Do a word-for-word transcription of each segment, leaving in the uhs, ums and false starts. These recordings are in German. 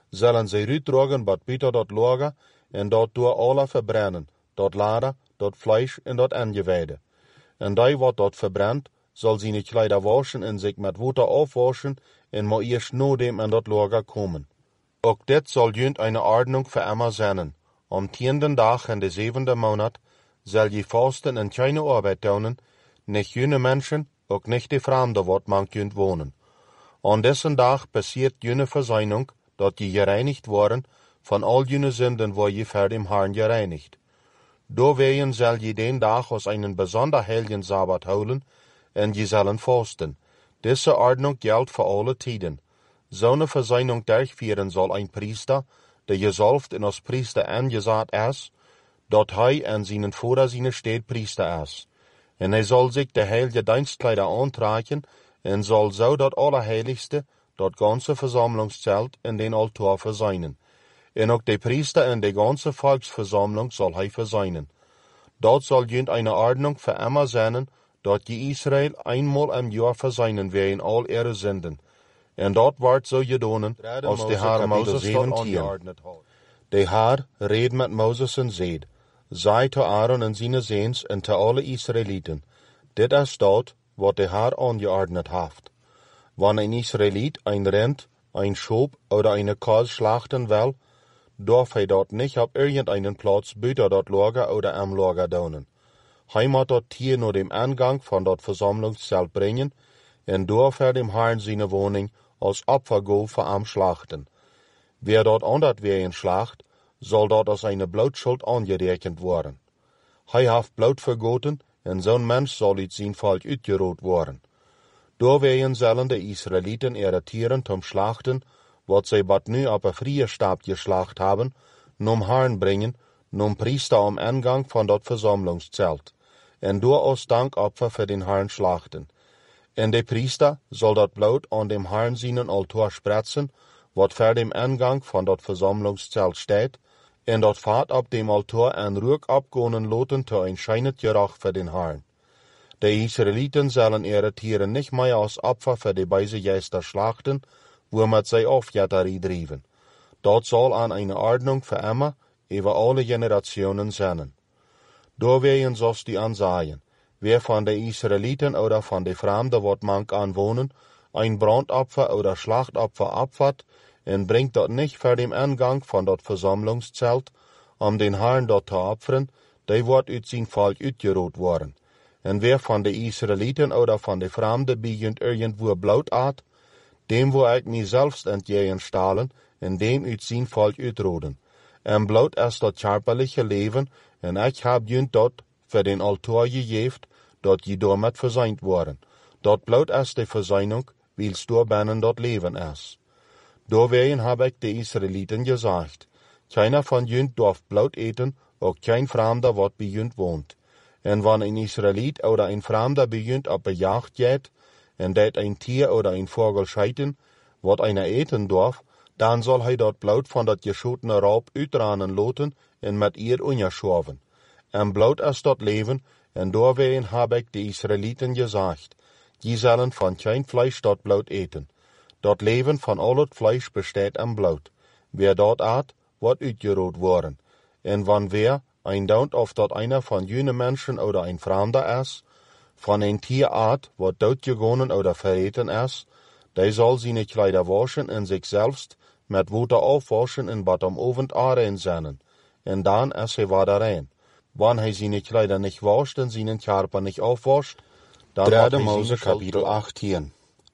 zullen zij uitdragen wat buiten dat lager, en dat door alle verbrennen, dat lader, dat vlees en dat angeweide. En die wat dat verbrennt, zal zijn kleider waschen en zich met water afwaschen, en moet eerst nadem in dat lager komen. Ook dit zal junt eine Ordnung für immer zijn. Am tienden dag in de zevende maand zal je vasten en keine arbeid doen, nicht jene Menschen, ook nicht die Fremde, wat man kunt wonen. An dessen dag passiert jene Verseinung, dat je gereinigt worden van al jene Sünden, wo je ver dem Herrn gereinigt. Doorwegen zal je den dag als einen besonder heiligen Sabbat houden, en je zullen fasten. Diese Ordnung geldt für alle Tiden. Zo'n Verseinung durchführen soll ein Priester, der gesalbt en als Priester angesagt ist, dat hij en zijn Vater zijn Steedpriester is. En hij zal zich de heilige Dienstkleider aantragen, en zal zo dat Allerheiligste, dat ganze Versammlungszelt in den Altar verseinen. En ook de Priester en de ganze Volksversammlung zal hij verseinen. Dat zal junt eine Ordnung für immer zijn, dat je Israel einmal im Jahr verseinen werden all ihre Sünden. En dat wordt zo gedaan, als de Heer Moses zeventien. De Heer reed met Moses en zeid, zei te Aaron en zijn zoons en te alle Israëlieten, dit is dat, wat de Heer aangeordnet heeft. Wanneer een Israëliet een Rind, een Schop oder eine Kalb schlachten will, darf hij dat niet op irgendeinen Platz buiten dat Lager oder am Lager doen. Hij moet dat Tier naar dem Eingang van dat Versammlungszelt brengen, en darf er dem Herrn seine Wohnung als Opfergabe für am schlachten. Wer dort andert wegen schlacht, soll dort als eine Blutschuld angerechnet worden. Hij heeft bloed vergoten, en zo'n mens zal uit zijn volk uitgeroot worden. Doorwegen zullen de Israëlieten ihre Tieren zum Schlachten, wat zij bat nu op een vrije Stab geschlacht haben, num Herrn brengen, num Priester am Eingang van dat Versammlungszelt, en door als Dankopfer für den Herrn schlachten. En de Priester soll dat Blut an dem Herrn seinen Altar spritzen, wat vor dem Eingang van dat Versammlungszelt steht, en dat Vaat op dem Altar en Ruck abgonen loten te ein scheinet Gerach für den Herrn. De Israeliten sollen ihre Tieren nicht mehr als Opfer für die beise Geister schlachten, womit zij Aufjäterie driven. Dat soll an eine Ordnung für immer über alle Generationen sein. Doorwegen sollst die ansagen, wer von den Israeliten oder von den Fremden, wat mank anwohnen, ein Brandopfer oder Schlachtopfer abfahrt, en bringt dat nicht vor dem Eingang von dat Versammlungszelt, um den Herrn dort zu opfern, der wird uit zijn Volk uitgeroot worden. En wer von den Israeliten oder von den Fremden begint irgendwo Blut at, dem wo ik mij selbst entgegen stahlen, en dem uit zijn Volk uitroden. En Blut ist dat körperliche Leben, en ik heb junt dat für den Altar gegeven, dat je damit verseint worden. Dat Blut ist die Verseinung, wils door binnen dat Leben ist. Doorwegen heb ik de Israeliten gesagt, keiner von junt darf Blut eten, ook kein Fremder wat bij junt woont. En wann een Israelit oder een Fremder bij junt op een jacht geht, en dat een Tier oder een Vogel scheiten, wat einer eten darf, dan zal hij dat Blut van dat geschotene Raub uitranen loten en met ihr ungeschoven. En Blut is dat Leben, en doorwegen heb ik de Israeliten gesagt, die zullen van kein Fleisch dat Blut eten. Dat Leben van al het Fleisch besteht am Blut. Wer dort at, wordt uitgeroot worden. En wann wer ein Daunt auf dat einer von jene Menschen oder ein Fremder is, von ein Tierart, wat doodgegonen oder verreten is, der soll seine Kleider waschen en sich selbst met water aufwaschen en bad am Abend aanrein zijn. En dan is hij wieder rein. Wann hij seine Kleider nicht wascht en seinen Körper nicht aufwascht, dann hat hij Mose Kapitel achttien.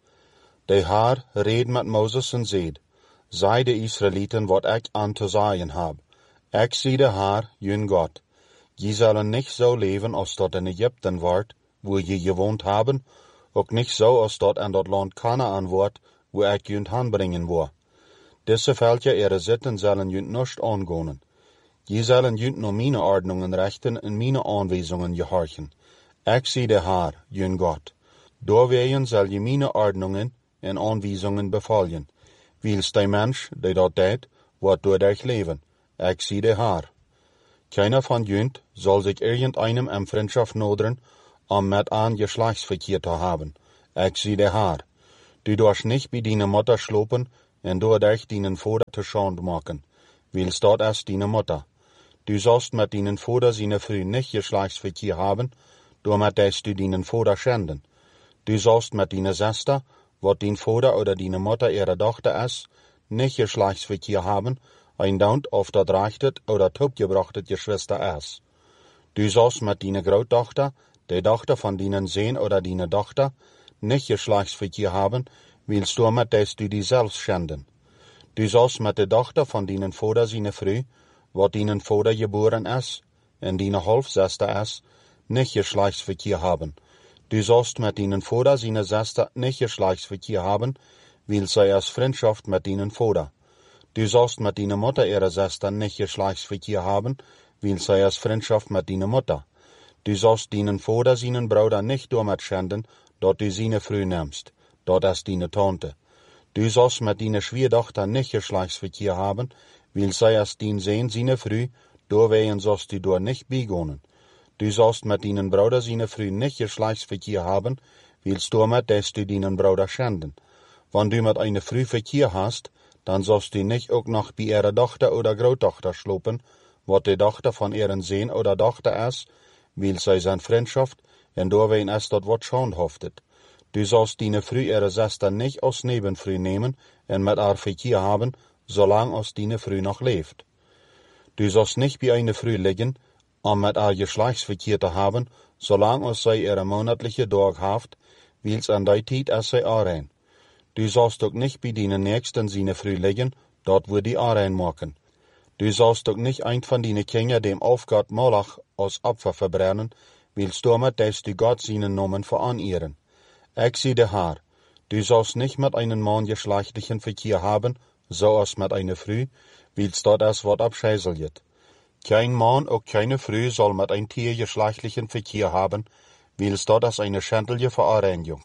De Heer reed met Moses en zeid, sei de Israeliten wat ik aan te zeggen heb. Ik zie de Heer, jun God. Je zullen nicht so leven als dat in Egypten wordt, wo je gewohnt haben, ook nicht so als dat in dat land Kanaan wordt, wo ik junt aanbrengen wil. Diese Völker ihre Sitten zullen junt nicht angehen. Je zullen junt nur meine Ordnungen rechten en meine Anweisungen gehorchen. Ik zie de Heer, jun God. Doorwegen zal je meine Ordnungen en Anweisungen befolgen. Wils de Mensch, die dat deed, wordt door dich leven. Ik zie de Heer. Keiner von junt soll sich irgendeinem in Freundschaft nodern, um mit an Geschlechtsverkehr zu haben. Ich zie de Heer. Du darfst nicht bei deiner Mutter schlopen, en doordat deinen Vader te schande maken, wils dat is deine Mutter. Du sollst mit deinen Vader seine Früh nicht Geschlechtsverkehr haben, damit du deinen Vader schänden. Du sollst mit deiner Schwester, wat dein Vater oder deine Mutter ihre Tochter ist, nicht Geschlechtsverkehr haben, ein Daunt auf dat rechtet oder topgebrachtet Geschwister ist. Du sollst mit deiner Großtochter, der Tochter von deinen Sohn oder deiner Tochter, nicht Geschlechtsverkehr haben, willst du mit des du die selbst schänden. Du sollst mit der Tochter von deinen Vater seine Früh, wat deinen Vater geboren ist, en deine Halbschwester ist, nicht Geschlechtsverkehr haben. Du sollst mit deinen Vater seine Schwester nicht Geschlechtsverkehr haben, weil sie erst Freundschaft mit deinen Vater. Du sollst mit deiner Mutter ihre Schwester nicht Geschlechtsverkehr haben, weil sie erst Freundschaft mit deiner Mutter. Du sollst deinen Vater seinen Bruder nicht damit schänden, dort du seine Früh nimmst, dort ist deine Tante. Du sollst mit deiner Schwiegertochter nicht Geschlechtsverkehr haben, weil sie erst dein Sohn seine Früh, doorwegen sollst du dort nicht begonnen. Du sollst mit deinen Bruder seine Früh nicht Geschlechtsverkehr haben, willst du damit, dass du deinen Bruder schänden. Wenn du mit einer Früh Verkehr hast, dann sollst du nicht auch noch bei ihrer Tochter oder Großtochter schlopen, wat die Tochter von ihren Sohn oder Tochter ist, weil sie sein Freundschaft, en doorwegen ist dort wat schandhaftet. Du sollst deine Früh ihre Schwester nicht als Nebenfrüh nehmen en mit haar Verkehr haben, solange als deine Früh noch lebt. Du sollst nicht bei einer Früh liegen, um mit haar Geschlechtsverkehr zu haben, solange als sie ihre monatliche Tag haft, wils an der Zeit ist sie arein. Du sollst auch nicht bei deinen Nächsten seine Früh liegen, dort wo die arein machen. Du sollst auch nicht ein von deinen Kindern dem Aufgott Molach als Opfer verbrennen, willst du mit, dass du Gott seinen Namen veranieren. Ich sieh der Herr, du sollst nicht mit einem Mann geschlechtlichen Verkehr haben, so als mit einer Früh, willst dort das Wort abscheißelt. Kein Mann und keine Früh soll mit einem Tier geschlechtlichen Verkehr haben, willst dort das eine schändliche Verreinigung.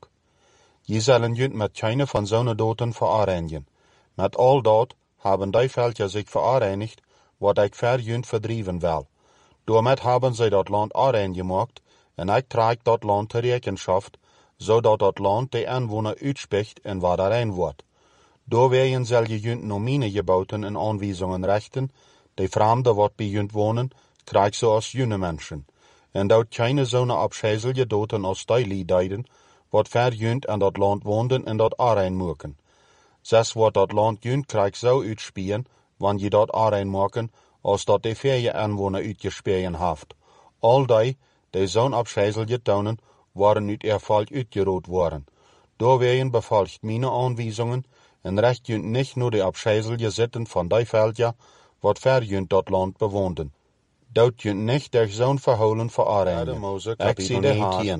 Je sollen jünt mit keine von seinen Doten verreinigen. Mit all dort haben die Völker sich vereinigt, wat ich verjünt verdrieben will. Damit haben sie dat Land arein gemacht, en ich trage dat Land zur Rechenschaft, so dat dat Land die Anwohner uitspricht en waar rein wordt. Door werden solche jünt noch meine Gebauten en Anweisungen rechten, die Fremden wat bei jünt wohnen, krijgt so als jüne Menschen. En dat keine zo'n abscheißelje doten als die Lieddeiden, wat verjünt an dat Land woonden en dat arein moeken. Zes wat dat Land jünt krijgt so uitspieren, wann je dat arein maken, als dat de vier Anwohner uitgespieren haft. Al die, die zo'n abscheißelje tonen, waren uit erfalt uitgeroot worden. Doorwegen befolgt meine Anweisungen, en recht jünt nicht nur die abscheißelje sitten van die Völker, wat verjünt dat Land bewoonden. Dat jünt nicht durch zo'n verholen vereinigen. Ik zie de Haar,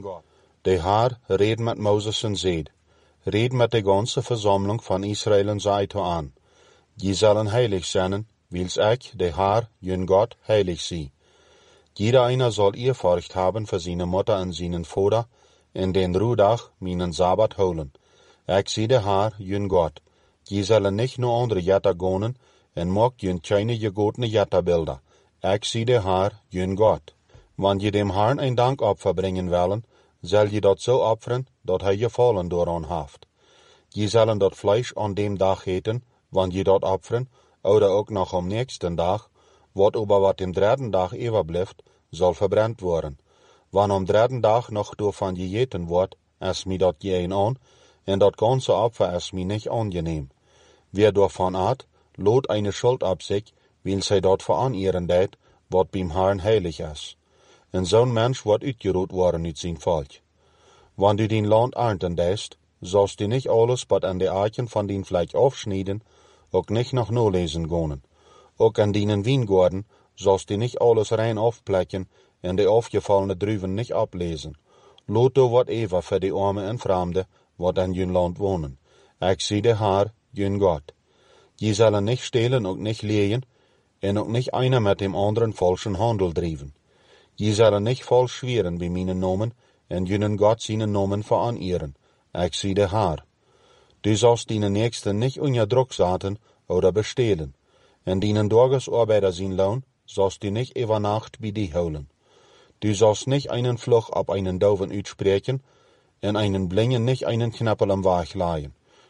de Haar red met Moses en zeid, red met de ganze Versammlung van Israel en zei toe aan. Je zullen heilig zijn, wils ik, de Haar, jün Gott, heilig zie. Jeder einer soll Ehrfurcht haben für seine Mutter und seinen Vater, in den Ruhdach, meinen Sabbat holen. Ich zie de Haar, jün Gott. Je sollen nicht nur andere Jätter gonen, en mag jün keine gegotene Jätterbilder. Ich zie de Haar, jün Gott. Wann je dem Herrn ein Dankopfer bringen wollen, soll je dat so opfern, dat hij gefallen dooraan haft. Je sollen dat Fleisch an dem Tag eten, wann je dat opfern, oder ook nog am nächsten Tag, wat aber wat dem dritten Tag überbleibt, soll verbrennt worden. Wann am dritten Tag noch door van je jeten wordt, is mi dat geen aan, en dat ganze Opfer is mi nicht angenehm. Wer davon at, lot eine Schuld ab sich, will zij dat veranieren deed, wat beim Herrn heilig is. En zo'n Mensch wordt uitgeroot worden uit zijn volk. Wann du din Land ernten deest, sollst du nicht alles, wat an de Eichen van din Fleisch aufschneiden, ook nicht noch no lesen gonen. Ook an dinen Wiengorden sollst du nicht alles rein aufplecken en de aufgefallene Druven nicht ablesen. Lot du wat Eva für die Arme en Fremde, wat an jün Land wohnen. Ich zie de Haar, jün Gott. Je sollen nicht stehlen und nicht lehen, en ook nicht einer mit dem anderen falschen Handel driven. Je sollen nicht falsch schweren bei meinen Namen, en jünen Gott seinen Namen veranieren. Ich zie de Haar. Du sollst deinen Nächsten nicht unter Druck setzen oder bestehlen. En deinen Tagesarbeiter sein Lohn sollst du nicht über Nacht bei dir holen. Du sollst nicht einen Fluch ab einen Dauven uitspreken, en einen Blingen nicht einen Knappel am Weg leihen.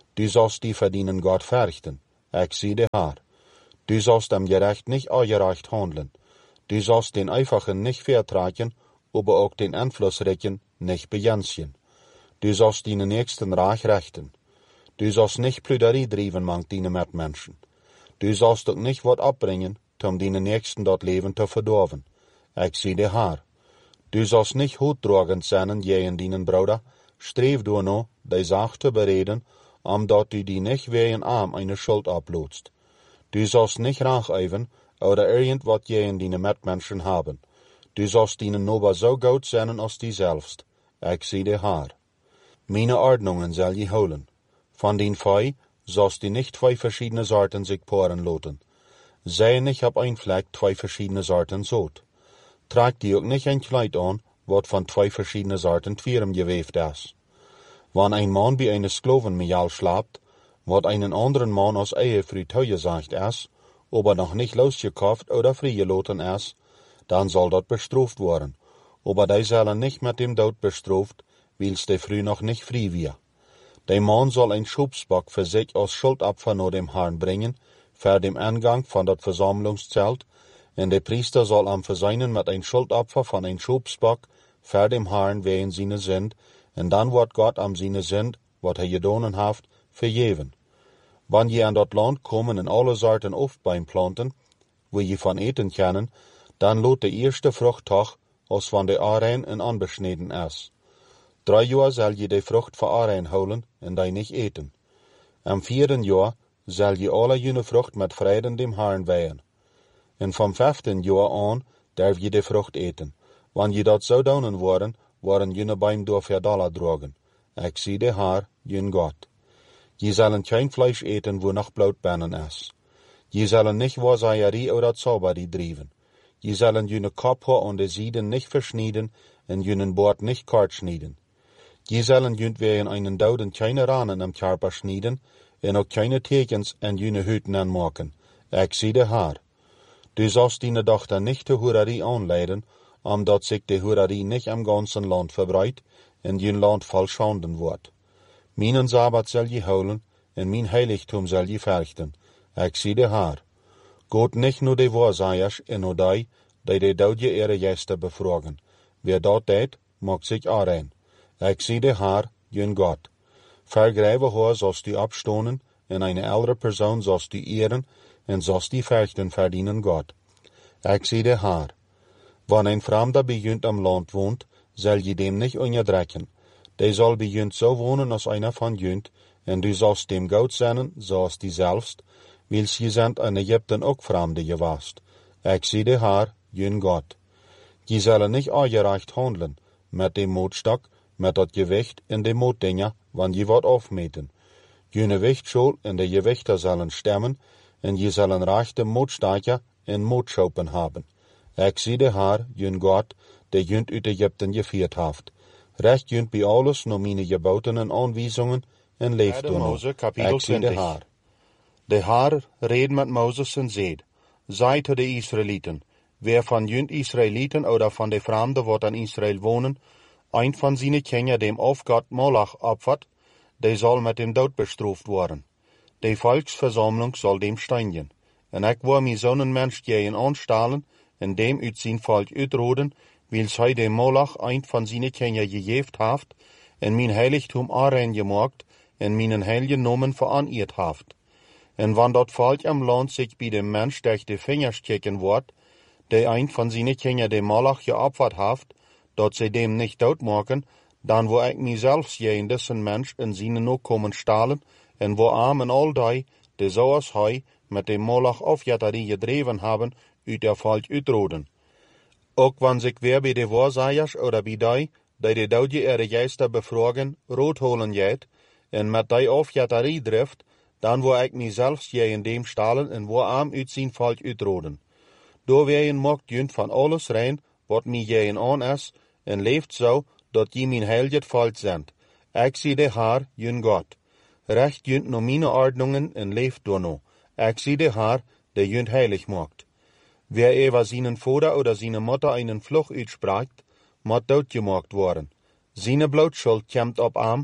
Du sollst die verdienen Gott verrichten. Ik zie de Haar. Du sollst am gerecht nicht augerecht handeln. Du sollst den Einfachen nicht vertragen, aber auch den Einflussreichen nicht begrenzen. Du sollst deine Nächsten reich rechten. Du sollst nicht Plüderie driven mang deine Mitmenschen. Du sollst ook nicht wat abbringen, om deine Nächsten dat leven te verdorven. Ik zie de Haar. Du sollst nicht hoeddragend zijn jeen deinen Bruder, streef door no, die zaak te bereden, omdat du die nicht wegen arm eine Schuld abloodst. Du sollst nicht racheiven, oder irgend wat jeen deine Mitmenschen haben. Du sollst deinen Nober so gut zijn als die selbst. Ik zie de Haar. Meine Ordnungen soll je holen. Von den Fei sollst du nicht zwei verschiedene Sorten sich poren loten. Sei nicht ab ein Fleck zwei verschiedene Sorten Sod. Trag die ook nicht ein Kleid an, wat von zwei verschiedene Sorten Twirem geweeft is. Wann ein Mann bei einer Sklovenmejal schlapt, wat einen anderen Mann als Ehefrau toegesagt is, aber noch nicht losgekauft oder vrijgeloten is, dann soll dat bestraft worden. Aber die sollen nicht mit dem Tod bestraft, wils die Frau noch nicht frei wir. Der Mann soll ein Schubsbock für sich als Schuldopfer nach dem Herrn bringen, für den Eingang von dat Versammlungszelt, und der Priester soll am verseinen mit ein Schuldopfer von ein Schubsbock für dem Herrn wegen seine Sünd, und dann wird Gott am seine Sünd, wat er gedonen haft, vergeven. Wann je an dat Land kommen en alle Sorten Aufbein planten, wo je van eten kennen, dann lot de eerste Fruchttag, als van de Arein en anbesneden is. Drei Jahr zal je de Frucht van Arein houden en die niet eten. Am vierden Jahr zal je alle jene Frucht met vreden dem Herrn weihen. En vom vijften Jahr aan darf je de Frucht eten. Wann je dat zou doen worden, worden jene beim door verdalla drogen. Ik zie de Haar, jun God. Je zullen kein Fleisch eten, wo noch Blut binnen is. Je zullen nicht Wahrsagerie oder Zauberie driven. Je zullen jene Kopfhaar an de Sieden nicht verschnieden en jenen Bord nicht kort schnieden. Je zullen junt wegen einen Douden keine Ranen am Körper schnieden en ook keine Tekens en jene Hüten anmaken. Ik zie de Haar. Du sollst deine Tochter nicht de Hurerie aanleiden, omdat sich de Hurerie nicht am ganzen Land verbreitet en jen Land voll schanden wordt. Mijn Sabbat zal je houden en mijn heiligtum zal je verrichten. Ik zie de Haar. Gott nicht nur de Waarsagers en nur die, die de doodje ihre Gäste befragen. Wer dat deed, maakt sich aanrein. Ik zie de Haar, jun Gott. Vergrijven haar zoals die abstonen, en eine andere persoon zoals die ehren, en zoals die verrichten verdienen Gott. Ik zie de Haar. Wann ein Fremder bij junt am Land woont, zal je dem nicht onderdrekken. Die soll bij junt zo wonen als einer van junt, en du sollst dem goed zijn, zoals die zelfst, wils je zijn in Egypten ook Fremde gewast. Ik zie de Haar, jun God. Je zullen nicht aangerecht handelen, met dem Mootstok, met dat gewicht en de mootdinger, wann je wat afmeten. Jene Wichtschol en de gewichter zullen stemmen, en je zullen rechte mootstaker en mootschopen hebben. Ik zie de Haar, jun God, de junt uit Egypten gevierd heeft. Recht junt bij alles naar mijn geboten en aanwijzingen en leeft door Mose, kapitel Ik zie de twintig. Haar. De Haar reed met Moses en zeid, zei te de Israëlieten, wer van junt Israëlieten oder van de Fremden wat aan Israël wonen, een van zijn kinderen dem of God Molach opvat, die zal met dem dood bestraft worden. De volksversammlung zal dem steinigen. En ik wil mij zo'n mens gehen aanstellen, en dem uit zijn volk uitroden, wils hij dem Molach een van zijn kinderen gegeven heeft, en mijn heiligtum aanrein gemaakt, en mijn heilige nomen vereerd heeft. En wanneer dat volk am land zich bij de mens durch de vingers kijken wordt, die een van zijn kinderen dem Molach geopfert heeft, dat ze dem niet doodmaken, dan wil ik mijzelf geen dessen mens in zijn nakomen stalen, en wil arm en al die, die zoals hij met dem Molach afjetterie gedreven hebben, uit der volk uitroden. Ook wanneer zich weer bij de waarzagers oder bij die, die de doodje ihre geister bevragen, rood holen jeet, en met die afjetterie drift, dan wil ik mijzelf geen dem stalen en wil arm uit zijn volk uitroden. Doorwegen maakt junt van alles rein, wat mij geen aan is, en leeft zo, dat je mijn heilige volk zendt. Ik zie de Haar, jun God. Recht junt naar mijn ordnungen en leeft door no. Ik zie de Haar, die junt heilig maakt. Wer over zijn vader oder zijn moeder einen Fluch uitspraakt, moet doodgemaakt worden. Zijn blootschuld komt op am,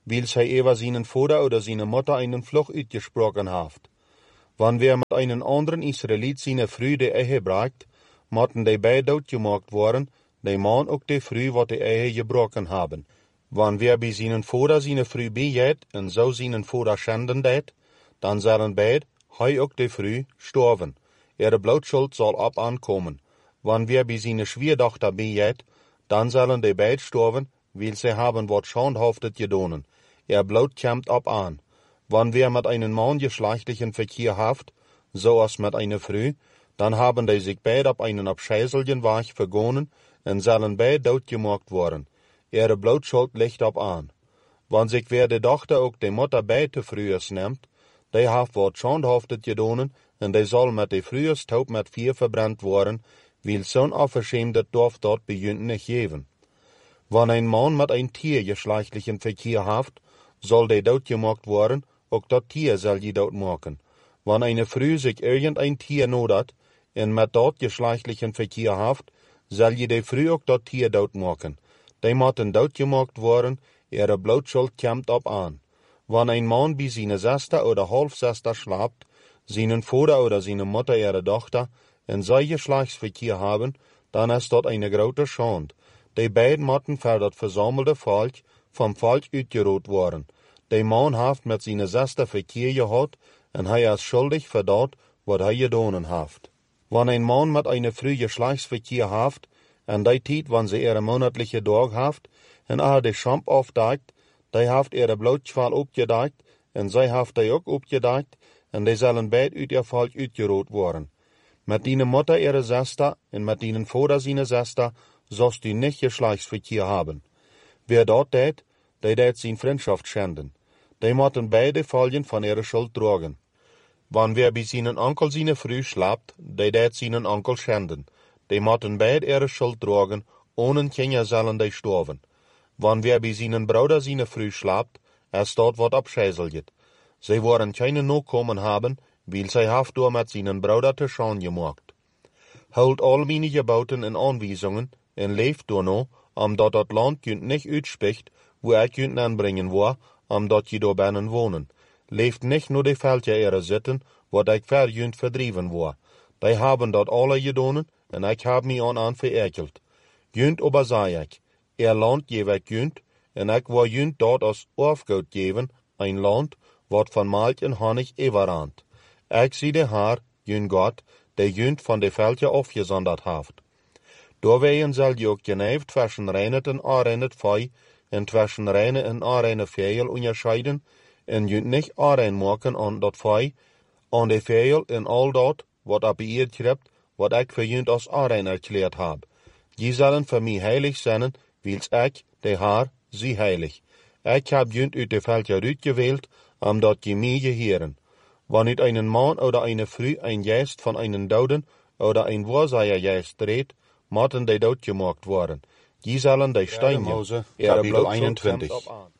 weil sie über seinen Vater oder seine Mutter einen Fluch uitgesprochen haft. Wann wer mit einen anderen Israelit seine Früh de Ehe bragt, mochten die beide doodgemaakt worden, die Mann ook die Früh wat die Ehe gebrochen haben. Wann wer bij seinen Vater seine Früh bejet en zo seinen Vater schanden deed, dan zullen beide, hij ook die Früh, sterven. Ihre Blutschuld soll ab ankommen. Wann wer bij seine Schwiegertochter bejet, dan zullen die beide sterven, weil sie haben wat schandhaftet gedonen. Ihr Blut kämmt ab an. Wann wer mit einem Mann geschlechtlichen Verkehr haft, so als mit einer Früh, dann haben die sich beide auf einen abscheißelgen Weg vergonnen und sollen beide doodgemaakt worden. Ihre Blutschuld liegt ab an. Wann sich wer die Tochter auch die Mutter beide frühers nimmt, die haft wat schandhaftet gedonen und die soll mit die frühers Taub mit Vier verbrannt worden, weil so'n Aufverschämtes darf dort bei Jünden nicht geben. Wann ein Mann mit ein Tier geschlechtlichen Verkehr haft, soll der doodgemaakt worden, auch das Tier soll je doodmaken. Wann eine Früh sich irgendein Tier nodat, und mit dort geschlechtlichen Verkehr haft, soll je die Früh auch das Tier doodmaken. Die mochten doodgemaakt worden, ihre Blutschuld kämmt ab an. Wann ein Mann bei seine Schwester oder Halbschwester schlapt, seinen Vater oder seine Mutter ihre Tochter, und sie Geschlechtsverkehr haben, dann ist dort eine große Schande. Die beiden mochten für das versammelte Volk vom Volk uitgeroet worden. Der Mann haft mit seiner Schwester Verkehr gehabt, und er ist schuldig für das, was er gedonen haft. Wann ein Mann mit einer Früh Geschlechtsverkehr haft, und die Zeit, wann sie ihre monatliche Tag haft, und er die Schamp aufdeckt, die haft ihre Blutschwall aufgedeckt, und sie haft die auch aufgedeckt, und die sollen beide uit ihr Volk uitgeroet worden. Mit ihnen Mutter ihre Schwester, und mit ihnen Vater seine Schwester, sollst du nicht Geschlechtsverkehr haben. Wer dort tät, der tät sin Freundschaft schänden. Die mochten beide Folgen von ihrer Schuld tragen. Wann wer bei seinen Onkel seine Früh schlapt, der tät seinen Onkel schänden. Die mochten beide ihre Schuld tragen, ohne Kinder sollen die sterben. Wann wer bei seinen Bruder seine Früh schlapt, erst dort wird abscheißelget. Sie wollen keine Nachkommen haben, weil sie haft door mit seinen Bruder te Schaun gemaakt. Holt all meine Geboten en Anweisungen en leeft door no, omdat dat Land kunt nicht uitspricht, wo ik kunt aanbrengen war, omdat je door binnen wonen. Leeft nicht nur die Völker ihre Sitten, wat ik ver junt verdrieven war. Die haben dat alle gedonen, en ik hab mich an an verekelt. Junt aber sei ik, er Land geef ik junt, en ik war junt dort als Orfgoed geven, ein Land, wat van Malk en Honig everant. Ik zie de haar, jun Gott, der junt van de Völker afgezonderd haft. Doorweien zal je ook geneift zwischen reinet en areinet Fei, en zwischen reine en areine Vegel unterscheiden, en junt nicht arein maken an dat Fei, an de Vegel en al dat, wat ab ihr schreibt, wat ik für junt als arein erklärt hab. Die sollen für mich heilig sein, wils ik, de haar, sie heilig. Ik hab junt uit de Völker uitgewählt, am dat je mij gehören. Wann uit einen Mann oder eine Früh ein Geist von einem Doden oder ein Wahrsager-Geist dreht, mochten die doodgemaakt worden. Die sollen die Steine, Kapitel einundzwanzig.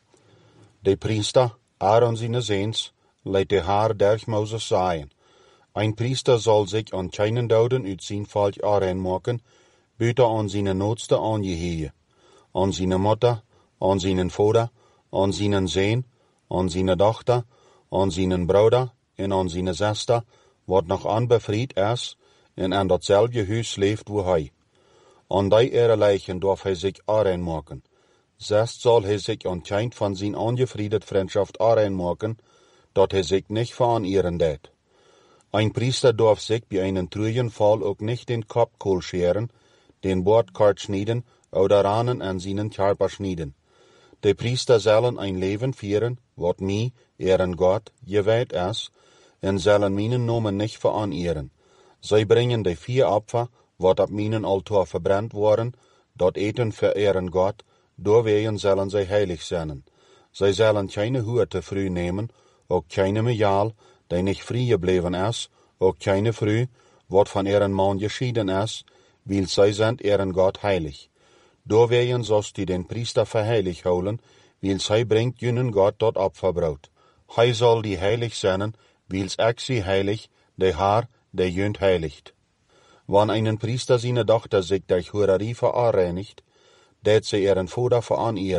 De Priester, Aaron seine Seens, leidt de haar durch Moses sagen. Ein Priester soll sich an keinen Doden uit zijn Volk aanmaken, buiten an seine Notste angehören, an seine Mutter, an seinen Vater, an seinen Sohn, an seine Tochter, an seinen Bruder en an seine Schwester, wat noch anbefried is, en an datzelfde huis leeft wo hij. An die ihre Leichen darf hij sich aanmaken. Zest soll hij sich an kein von zijn angefriedet Freundschaft aanmaken, dat hij sich nicht veranieren deed. Ein Priester darf sich bei einem treuen Fall auch nicht den Kopfkohl scheren, den Bordkart schneiden oder Ranen an seinen Körper schneiden. De Priester sollen ein Leben führen, wat mi, ihren Gott, geweiht is, en sollen meinen Namen nicht veranieren. Sie bringen die vier Opfer, wat ab meinen Altar verbrannt worden, dort eten für ihren Gott, doorwegen sollen sie heilig sein. Sie sollen keine Hurte früh nehmen, auch keine Mejal, die nicht frei gebleven is, auch keine Früh, wat von ihren Mann geschieden is, weil sie sind ihren Gott heilig. Doorwegen sollst du den Priester verheilig holen, weil sie bringt jenen Gott dort Opferbrot. Hij soll die heilig sein, wils ik sie heilig, de haar, de jünt heiligt. Wann einen Priester seine Tochter sich durch Hurerie verareinigt, det sie ihren Vater veranieren,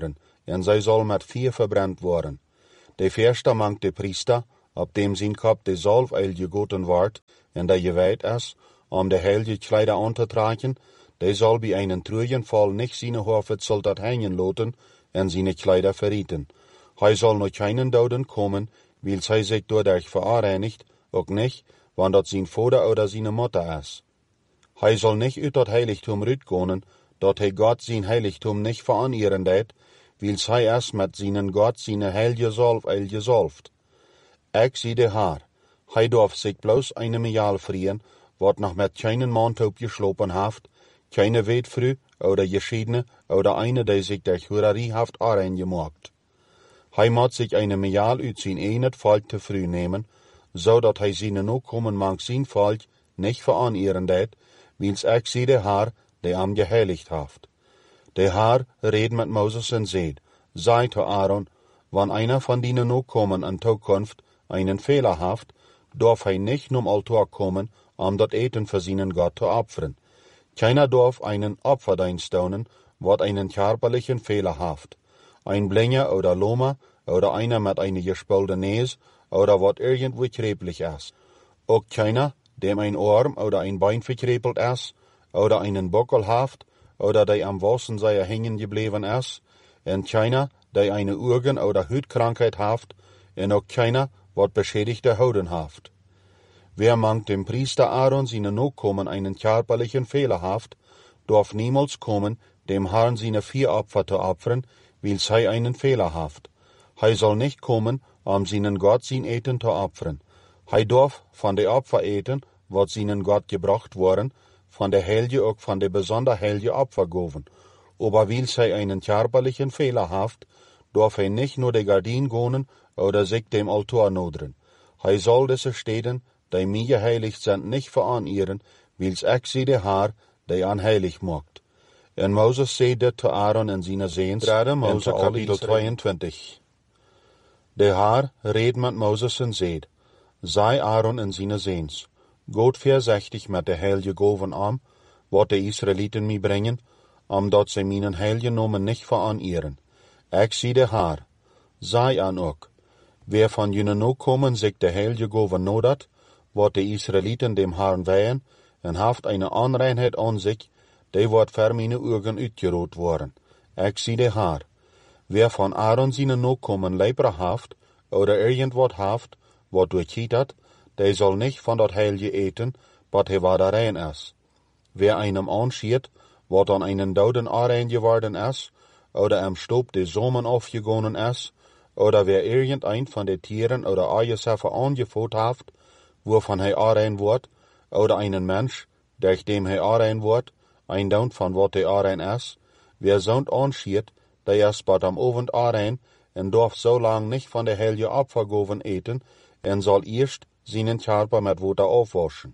en zij zal met vuur verbrand worden. De eerste mangt de priester, op dem zijn kop de zalfolie gegoten wordt, en dat je weet is, om de heilige kleider aan te trekken, de zal bij een truienval niet zijn hoofd zal dat hangen laten, en zijn kleider verrieten. Hij zal nog keinen doden komen, wil zij zich doordat verreinigt, ook niet, want dat zijn vader oder zijn moeder is. Hij zal niet uit dat heiligdom uitkomen, dat hij God zijn heiligdom niet veranderen deed, wil zij is met zijn God zijn heilige zalfolie gezalfd. Ik zie de Heer, hij darf zich bloos een mejaal vrien, wat nog met keinen maand opgeslopen heeft, keine weetvrouw, oder geschiedene, oder eine, die zich der hurerie heeft aangemaakt. Hij moet zich een mejaal uit zijn eenheid volk te vroeg nemen, zodat hij zijn nakomen mank zijn volk niet veranderen deed, wils ik zie de Heer, die hem geheiligd heeft. De Heer reed met Mozes en zei, zei te Aaron, wanneer einer van die nakomen in toekomst einen Fehler heeft, darf hij niet naar altaar komen om dat eten voor zijn God te opferen. Keiner darf einen Opferdienst doen, wat einen körperlichen Fehler heeft. Ein Blinder oder Loma, oder einer mit einer gespulde Nees, oder wat irgendwo krepelig is. Ook keiner, dem ein Arm oder ein Bein verkrepelt is, oder einen Bockel heeft, oder die am Wassenseier hängen gebleven is, en keiner, die eine Augen- oder Huidkrankheit heeft, en ook keiner, wat beschädigte Hauden heeft. Wer mangt dem Priester Aaron seine Nachkommen einen körperlichen Fehler heeft, darf niemals kommen, dem Herrn seine vier Opfer zu opfern, weil zij einen Fehler heeft. Hij zal nicht kommen, um seinen Gott sein Eten zu opfern. Hij darf von de Opfer eten, wat seinen Gott gebracht worden, von der heilige ook von de besonder heilige Opfer geven. Aber weil zij einen körperlichen Fehler heeft, darf hij nicht nur de Gardin gonen oder sich dem Altar noderen. Hij zal deze steden, die mij geheiligd zijn, nicht veranderen, wils ik zie de Heer, die aan heilig maakt. En Mozes zei dit te Aaron en zijn zoons, in Mozes kapitel tweeëntwintig. De Heer reed met Mozes en zei, zei Aaron en zijn zoons, God voorzichtig met de heilige goven om, wat de Israëlieten mij brengen, omdat zij mijn heilige namen niet veranderen. Ik zie de Heer, zei aan ook, wer van jullie nakomen zich de heilige goven nodat, wat de Israëlieten dem Herrn weihen, en heeft een onreinheid aan zich, die wordt voor mijn ogen uitgerood worden. Ik zie de Heer. Wer van Aaron zijn nakomen lepra heeft, oder irgendwat heeft, wat doorchietert, die zal niet van dat heilige eten, wat hij waar rein is. Wer einem anschiert, wat aan einen doden aanrein geworden is, oder am Stoop de zomen afgegonnen is, oder wer irgendein van de tieren oder Eiersäffe aangevoed heeft, waarvan hij aanrein wordt, oder einen Mensch, durch dem hij aanrein wordt, ein dood van wat hij aanrein is, wer zo'n anschiert, die is bat am Abend aanrein, en darf so lang nicht von der heilige Opfergoven eten, en zal eerst zijn körper met water afwaschen.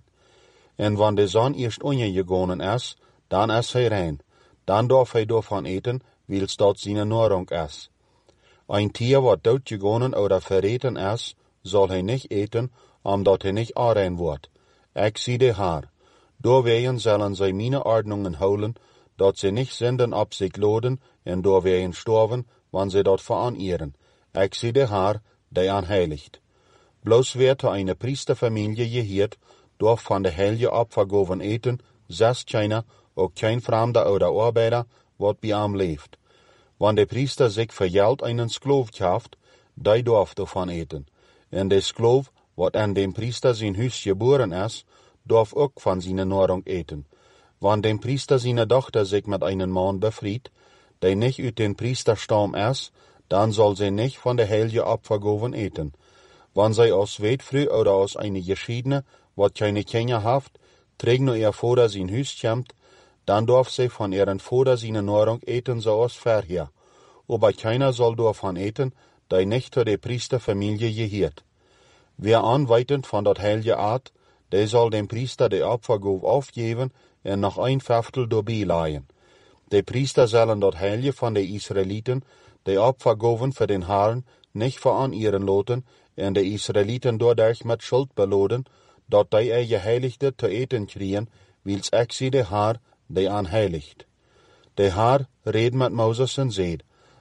En wanneer de zon eerst ondergegonnen is, dan is hij rein. Dan darf hij daarvan eten, wils dat zijn nahrung is. Een tier wat doodgegonnen oder verreten is, zal hij niet eten, omdat hij niet aanrein wordt. Ik zie de Heer. Doorwegen zullen zij mijn ordnungen houden, dat ze niet zenden op zich laden, en doorwegen sterven, wanneer ze dat veranderen. Ik zie de Heer, die aan heiligt. Bloos werd er een priesterfamilie geheerd, darf van de heilige Opfergoven eten, zes keiner, ook geen vreemde oder arbeider, wat bij hem leeft. Wanneer de priester zich voor geld einen skloof kaaft, die darf ervan eten. En de skloof, wat aan dem priester zijn huis geboren is, darf ook van zijn nahrung eten. Wanneer de priester zijn dochter zich met einen man befriet, die nicht uit den Priesterstam is, dan zal zij nicht van de heilige Opfergoven eten. Wanneer zij als weetvrouw oder als eine geschiedene, wat keine Kinder heeft, terug naar ihr vader zijn huis komt, dan darf zij van ihren vader zijn nahrung eten zoals vorher. Aber keiner zal daarvan eten, die nicht tot de Priesterfamilie geheert. Wer aanwijtend van dat heilige aard, die zal dem priester de Opfergove afgeven en nog een vijftel doorbij laaien. De priester zullen dat heilige van de Israëlieten, de Opfergoven voor den Herrn, nicht veranderen laten, en de Israëlieten doordat met schuld beladen, dat die er geheiligde te eten kriegen, wils ik zie de Heer, die aan heiligt. De Heer reed met Mozes en zei,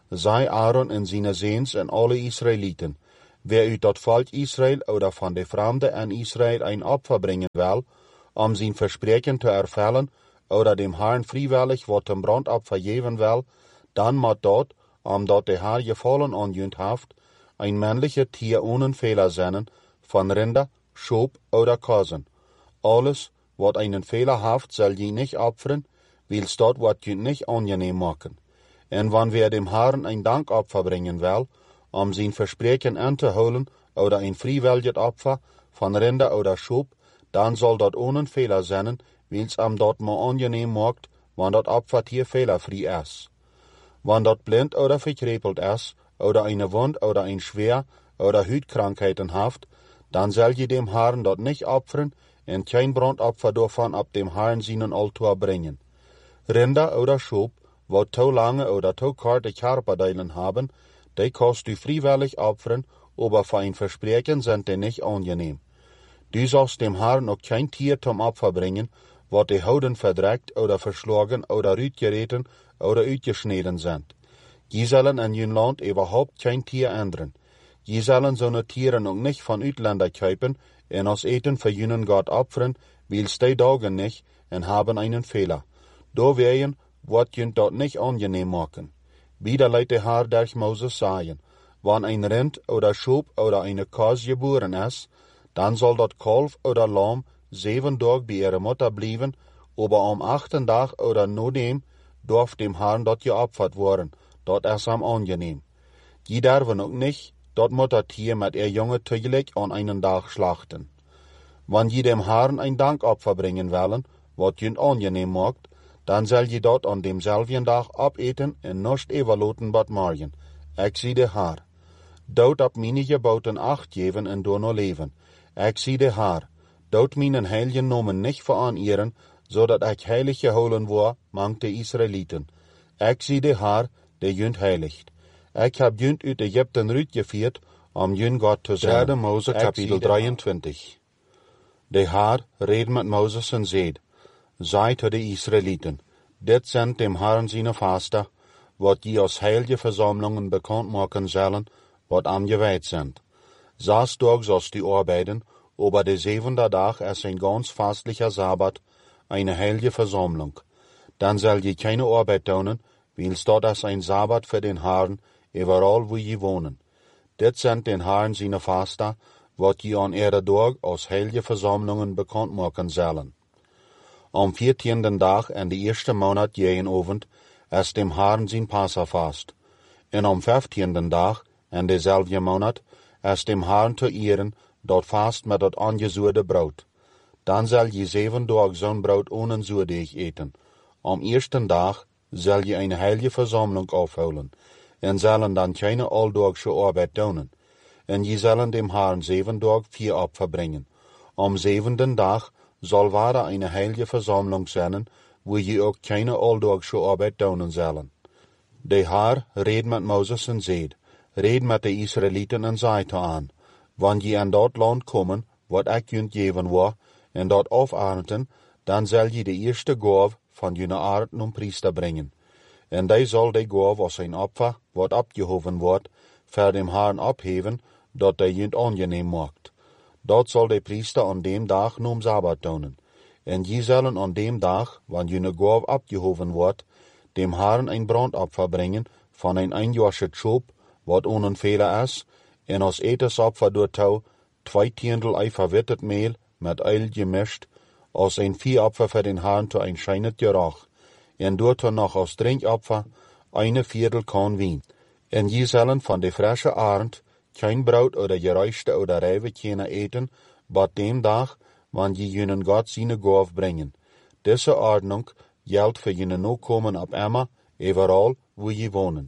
sei Aaron en zijn Seens en alle Israëlieten, wer uit dat Volk Israël oder van de Fremde an Israël ein Opfer bringen will, um sein Versprechen zu erfüllen, oder dem Herrn freiwillig wat zum Brandopfer geben will, dann moet dort, omdat de Herr gefallen angehend haft, ein männlicher Tier ohne Fehler sein, von Rinder, Schop oder Kosen. Alles, wat einen Fehler haft, soll je nicht opfern, wils dort wat je nicht angenehm machen. En wann wer dem Herrn ein Dankopfer bringen will, um sein Versprechen anzuholen, oder ein freiwilliges Opfer von Rinder oder Schop, dann soll dort ohne Fehler sein, wils am dort mal angenehm macht, wann dort Opfertier fehlerfrei ist. Wann dort blind oder verkrepelt ist, oder eine Wund oder ein Schwer oder Hütkrankheiten haft, dann soll je dem Herrn dort nicht opfern und kein Brandopfer davon ab dem Herrn seinen Altar bringen. Rinder oder Schop, wat to lange oder to korte Körperdeilen haben, die kannst du freiwillig opfern, aber für ein Versprechen sind die nicht angenehm. Du sollst dem Herrn auch kein Tier zum Opfer bringen, wat die Hauden verdreckt oder verschlagen oder uitgereten oder uitgeschneden sind. Je sollen in je Land überhaupt kein Tier ändern. Je sollen so ne Tieren auch nicht von Utländer kaufen und aus Eten für jenen Gott opfern, wils die Daugen nicht und haben einen Fehler. Da werden, wat jünt dort nicht angenehm machen. Wieder leidt der Herr durch Moses sagen, wann ein Rind oder Schop oder eine Kos geboren ist, dann soll dort Kalf oder Lamm sieben Tage bei ihrer Mutter bleiben, aber am achten Tag oder nur dem, darf dem Herrn dort geopfert worden, dort ist am angenehm. Die dürfen auch nicht, dort Muttertier mit ihr Junge täglich an einen Tag schlachten. Wann je dem Herrn ein Dankopfer bringen wollen, wat jünt angenehm macht, dann soll je dort an demselben Tag abeten en nicht evaluaten bad margen. Ich zie de Herr. Dort ab meine Geboten acht geben en door no leven. Ich zie de Herr. Dort meinen heiligen Namen nicht verehren, so dat ich heilig geholen war, mang de Israeliten. Ich zie de Herr, der jünt heiligt. Ich hab jünt uit Ägypten uitgeführt, um jünt Gott zu sein. Derde Mose Kapitel drieëntwintig. De Herr red mit Moses en zeid, sei zu de Israeliten, dit sind dem Herrn seine Faster, wat die aus heilige Versammlungen bekannt machen sollen, wat am geweiht sind. Sechs Tag sollst du arbeiten, aber der siebente Tag ist ein ganz fastlicher Sabbat, eine heilige Versammlung. Dann soll je keine Arbeit tun, wils dort ist ein Sabbat für den Herrn, überall wo je wohnen. Dit sind den Herrn seine Faster, wat je an ihrer Tag aus heilige Versammlungen bekannt machen sollen. Am vierzehnten Tag in die erste Monat jeden Abend ist dem Herrn sein Passafast. Und am fünfzehnten Tag in derselben Monat ist dem Herrn zu ehren, dort fast mit dort angesuchte Brot. Dann soll je sieben Tage so'n Brot ohne Surdeeg eten. Am ersten Tag soll je eine heilige Versammlung aufholen und sollen dann keine alldagsche Arbeit tun. Und je sollen dem Herrn sieben Tage vier Opfer bringen. Am siebenten Tag soll wahre eine heilige Versammlung sein, wo je auch keine alldagsche Arbeit tun sollen. Der Herr red mit Moses und seid, red mit den Israeliten und seid an, wann je an dort Land kommen, wat ich jünt geben war, und dort aufarten, dann soll je die erste Gabe von jener Arten und Priester bringen. Und die soll die Gabe aus ein Opfer, wat abgehoben wird, für dem Herrn abheben, dort der jünt angenehm macht. Dort soll der Priester an dem Tag nur Sabbat tun. Und je sollen an dem Tag, wann jene Gabe abgehoben wird, dem Herrn ein Brandopfer bringen von ein einjährigen Schop, wat ohne Fehler ist, und aus Etesopfer dort zwei Tiendel ei verwittet Mehl mit Öl gemischt, aus ein Viehopfer für den Herrn zu ein scheinet Geruch, und dort noch aus Trinkopfer eine Viertel Korn Wein. Und je sollen von der frische Arend kein Brot oder geräuschte oder Reibe keine eten, bat dem Tag, wann je jenen Gott seine Gabe bringen. Diese Ordnung gilt für jene Nachkommen ab immer, überall, wo je wohnen.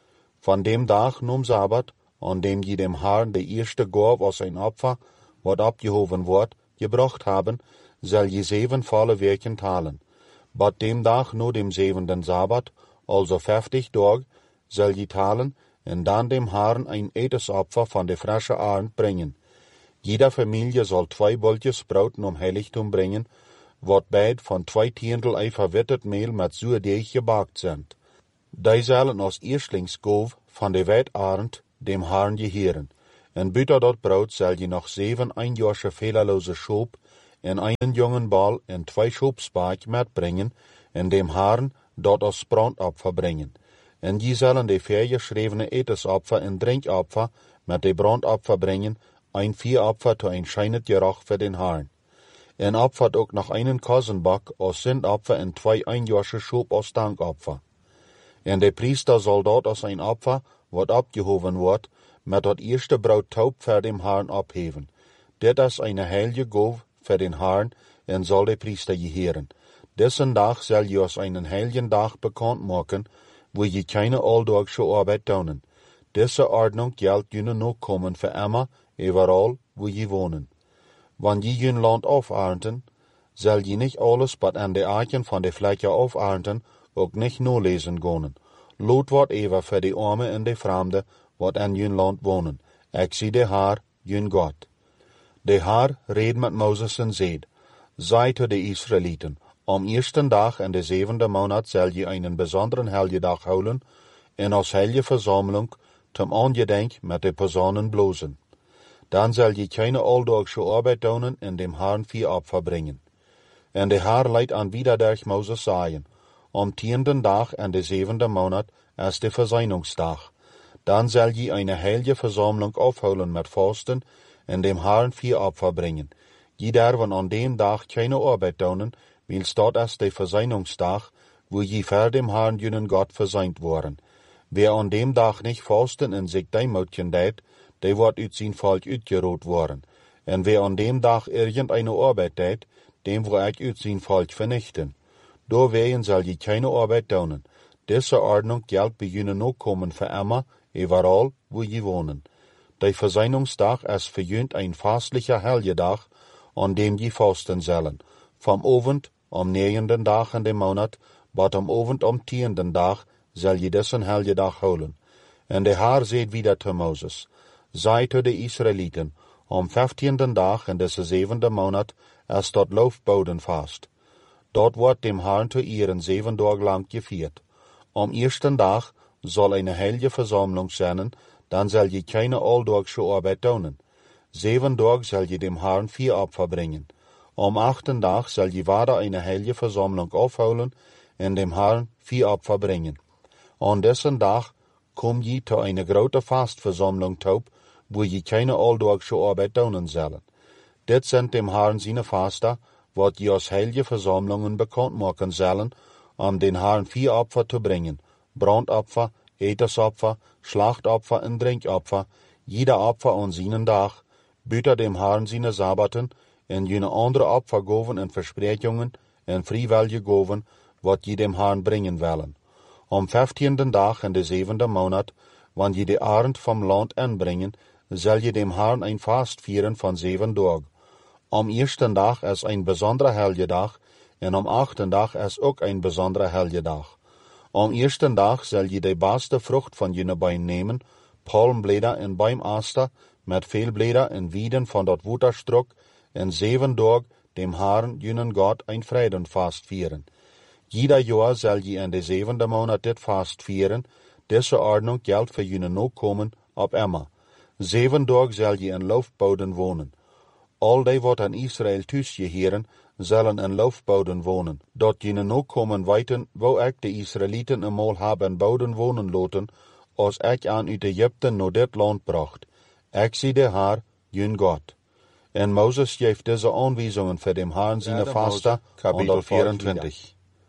Von dem Tag num Sabbat, an dem je dem Herrn die erste Gabe aus ein Opfer, wat abgehoben wird, gebracht haben, soll je sieben volle Werken teilen. Bat dem Tag nur dem siebenten Sabbat, also fünfzig Tage, soll je teilen, und dann dem Herrn ein Etesopfer von der frischen Arend bringen. Jeder Familie soll zwei Boltjes Brot um Heiligtum bringen, wat beid von zwei Tiendel ei verwittet Mehl mit Surdeeg gebakt sind. Die zullen als eerstlings goof van de weidarend dem Herrn geheren. En buiten dat brood zal je nog zeven eenjaarse fehlerloze schoop en een jongen bal en twee schoopspaak metbrengen en dem Herrn dat als brandopfer brengen. En je zullen de vergeschrevene etensopfer en drinkopfer met de brandopfer brengen, een vieropfer te een schijnend geruch voor den Herrn. En opfert ook nog een kozenbak als zindopfer en twee eenjaarse schoop als dankopfer. En de priester zal dat als een opfer, wat opgehoven wordt, met dat eerste brood taub voor dem Herrn opheven. Dit is een heilige goof voor den Herrn en zal de priester geheren. Dessen dag zal je als een heilige dag bekend maken, wo je keine aldagsche arbeid doen. Deze ordnung geldt jullie nog komen voor immer, overal wo je wonen. Wanneer je een land afernten, zal je niet alles wat aan de aken van de vlekken afernten, ook niet nalezen gaan. Loot wat even voor de armen en de vreemden wat aan je land wonen. Ik zie de Heer, je God. De Heer reed met Mozes en zei, zei tot de Israëlieten, om eerste dag en de zevende maand zal je een bijzondere heilige dag houden en als heilige verzameling ten aangedenk met de personen blozen. Dan zal je keine aldagsche arbeid doen en dem Herrn vieropfer brengen. En de Heer leidt aan wieder durch Mozes zeggen, om tiende dag en de zevende maand is de verzoeningsdag. Dan zal je een heilige verzameling afhouden met vasten en dem Herrn vieropfer brengen. Je derven aan dem dag keine arbeid doen, wils dat is de verzoeningsdag, wo je voor dem Herrn jullie God verzoend worden. Wer aan dem dag niet vasten en zich deemoedjen deed, die wordt uit zijn volk uitgeroot worden. En wer aan dem dag irgendeine arbeid deed, dem wil ik uit zijn volk vernichten. Doorwegen zal je keine arbeid doen. Deze ordnung geldt bij jullie nog komen voor immer, overal wo je wonen. De verzoeningsdag is voor jullie een fastelijke heilige dag, aan dem je vasten zullen. Van ovend om negende dag in de maand, wat om ovend om tiende dag, zal je dessen heilige dag houden. En de Heer zei wieder te Mozes, zei tot de Israëlieten, om vijftiende dag in deze zevende maand is dat loofbodenvast. Dat wordt dem Herrn te eeren zeven dagen lang gevierd. Om eerste dag zal een heilige verzameling zijn, dan zal je keine aldagsche arbeid doen. Zeven dagen zal je dem Herrn vieropfer brengen. Om achten dag zal je weer een heilige verzameling afhouden en dem Herrn vieropfer brengen. Aan deze dag kom je te een grote vastverzameling toe, wo je keine aldagsche arbeid doen zullen. Dit zijn dem Herrn zijn vasten, wat je als heilige verzamelingen bekend maken zullen, om den Herrn vieropfer te brengen, brandopfer, etensopfer, slachtopfer en drinkopfer, jeder opfer aan zijn dag, buiten dem Herrn zijn sabbaten, en jene andere opfergoven en versprekingen en vrijwillige goven, wat je dem Herrn brengen willen. Om vijftiende dag en de zevende maand, wanneer je de arend van land inbrengen, zal je dem Herrn een vast vieren van zeven dagen. Om eerste dag is een bijzondere heilige dag, en om achte dag is ook een bijzondere heilige dag. Om eerste dag zal je de beste vrucht van je bein nemen, palmbleder en bijmaster, met veel bleder en wieden van dat waterstrok, en zeven dagen dem Herrn jullie God een vredenvast vieren. Jeder jaar zal je in de zevende maand dit vast vieren, deze ordnung geldt voor jullie nog komen op immer. Zeven dagen zal je in loofboden wonen. Al die wat aan Israël thuisgeheren, zullen in loofboden wonen, dat jullie nog komen weten, wo ik de Israëlieten eenmaal hebben boden wonen laten, als ik aan uit Egypte naar dit land bracht. Ik zie de Heer, jullie God. En Mozes geeft deze aanwijzingen voor dem Herrn zijn vasten, kapitel vierentwintig.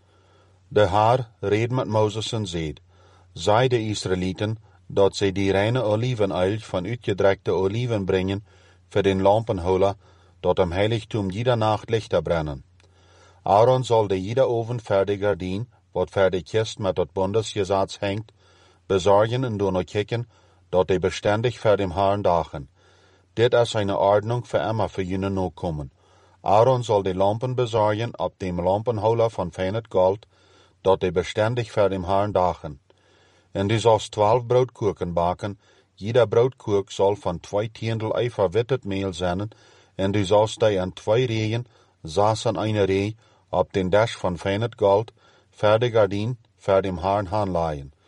De Heer reed met Mozes en zei, zei de Israëlieten, dat zij die reine olivenöl van uitgedrekte oliven brengen, voor den lampenholer, dat am heiligtum jeder nacht lichter brennen. Aaron zal de jeder oven voor gardien, wat voor de kist met dat bondesgesetz hangt, bezorgen en doen kijken, dat die bestendig voor dem Herrn dagen. Dit is een ordnung voor immer voor jullie nog komen. Aaron zal de lampen bezorgen op dem lampenholer van fijnet gold, dat die bestendig voor dem Herrn dagen. En du zalst twaalf broodkoeken baken, jeder broodkoek zal van twee tiendel ei verwittet meel zijn, en du zalst die aan twee reeën, zes aan een ree, op den dash van fijnet gold, voor de gardien, voor dem Herrn aanlaaien.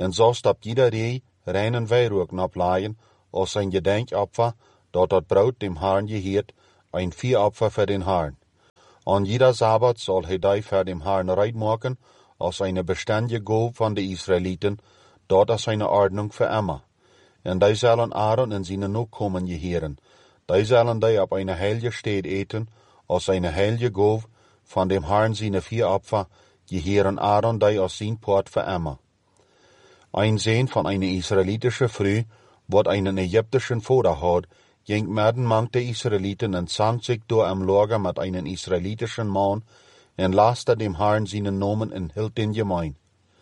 En zo stapt jeder die reinen Weihrauch ableihen, als sein Gedenkopfer, dort dat Braut dem Herrn gehiert, ein Viehopfer für den Herrn. An jeder Sabbat soll hij die für den Herrn reit machen, als eine beständige Gabe von den Israeliten, dort als eine Ordnung für immer. En die sollen Aaron en seine Nachkommen gehieren. Die sollen die op eine heilige Stätte eten, als eine heilige Gabe von dem Herrn seine Viehopfer, gehieren Aaron die als sein Port für immer. Ein Sohn von einer israelitischen Frau, wat einen ägyptischen Vater hat, ging mitten mang der Israeliten und zankt sich door am Lager mit einem israelitischen Mann und laste dem Herrn seinen Namen und hielt den gemein.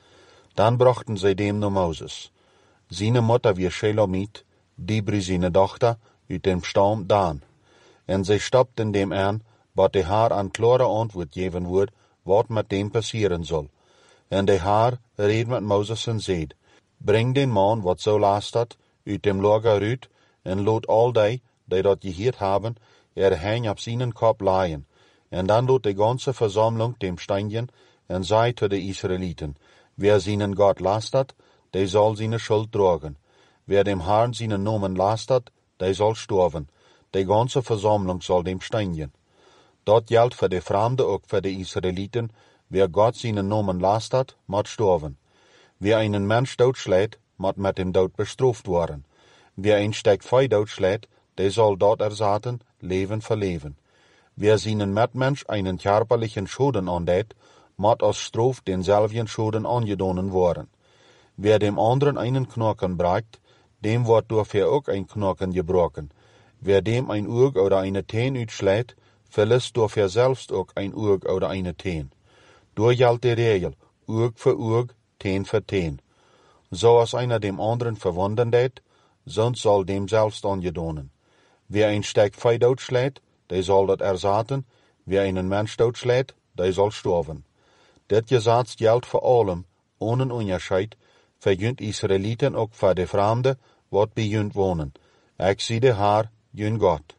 Dann brachten sie dem nur Moses. Seine Mutter wie Shelomit, Dibri seine Tochter, uit dem Stamm Dan. En sie stoppten dem an, wat de Herr an klare Antwort geben wird, wat mit dem passieren soll. En de Herr reed mit Moses en zeid, bring den Mann, wat so lastet, uit dem Lager uit, en lot al die, die dat geheerd haben, er hang op seinen Kopf leihen. En dan lot de ganze Versammlung dem steigen, en zei zu de Israeliten, wer seinen Gott lastet, der soll seine Schuld tragen. Wer dem Herrn seinen Namen lastet, der soll sterben. Die ganze Versammlung soll dem steigen. Dort gilt für die Fremden auch für die Israeliten, wer Gott seinen Namen lastet, moet sterben. Wer einen Mensch doodschlägt, moet mit dem Tod bestraft worden. Wer ein Stück Fei doodschlägt, der soll dort ersaten, Leben für Leben. Wer seinen Mitmensch einen körperlichen Schaden andät, moet als Straf denselben Schaden angedonnen worden. Wer dem anderen einen Knochen bricht, dem wird dafür auch ein Knochen gebrochen. Wer dem ein Auge oder eine Teen uitschlägt, verlässt dafür selbst auch ein Auge oder eine Teen. Durch gilt die Regel, Auge für Auge, Teen für Teen. So als einer dem anderen verwunden det, sonst soll dem selbst angedonnen. Wer ein Stück Fei doodschlägt, der soll dat ersaten, wer einen Mensch doodschlägt, der soll sterben. Dit Gesetz gilt für allem, ohne Unterscheid, für jünt Israeliten ook voor de Fremden, wat bij jünt wonen. Ik zie de Herr, jünt Gott.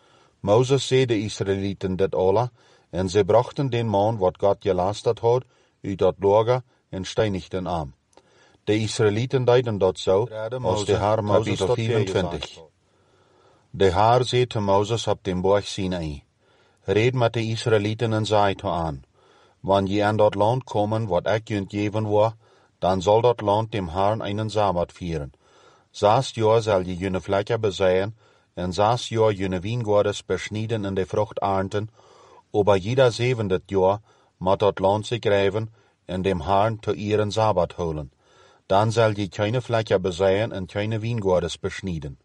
Moses zei de Israeliten dit alle, en ze brachten den Mann, wat Gott gelastet had, uit dat Lager en steinigten am. De Israeliten deiden dat zo, als de Herr Moses tot vierentwintig. De Herr zei te Moses op dem Berg Sinai, red met de Israeliten en zei te aan, wanneer je aan dat land komen, wat ik jünt geven wil, dann soll dat Land dem Herrn einen Sabbat vieren. Sas Jahr soll je jene Fläche besäen, en sas Jahr jene Wiengordes beschnieden in de Frucht ernten, aber jeder zevendet Jahr moet dat Land sich gräven en dem Herrn zu ihren Sabbat holen. Dann soll je keine Fläche besäen en keine Wiengordes beschnieden.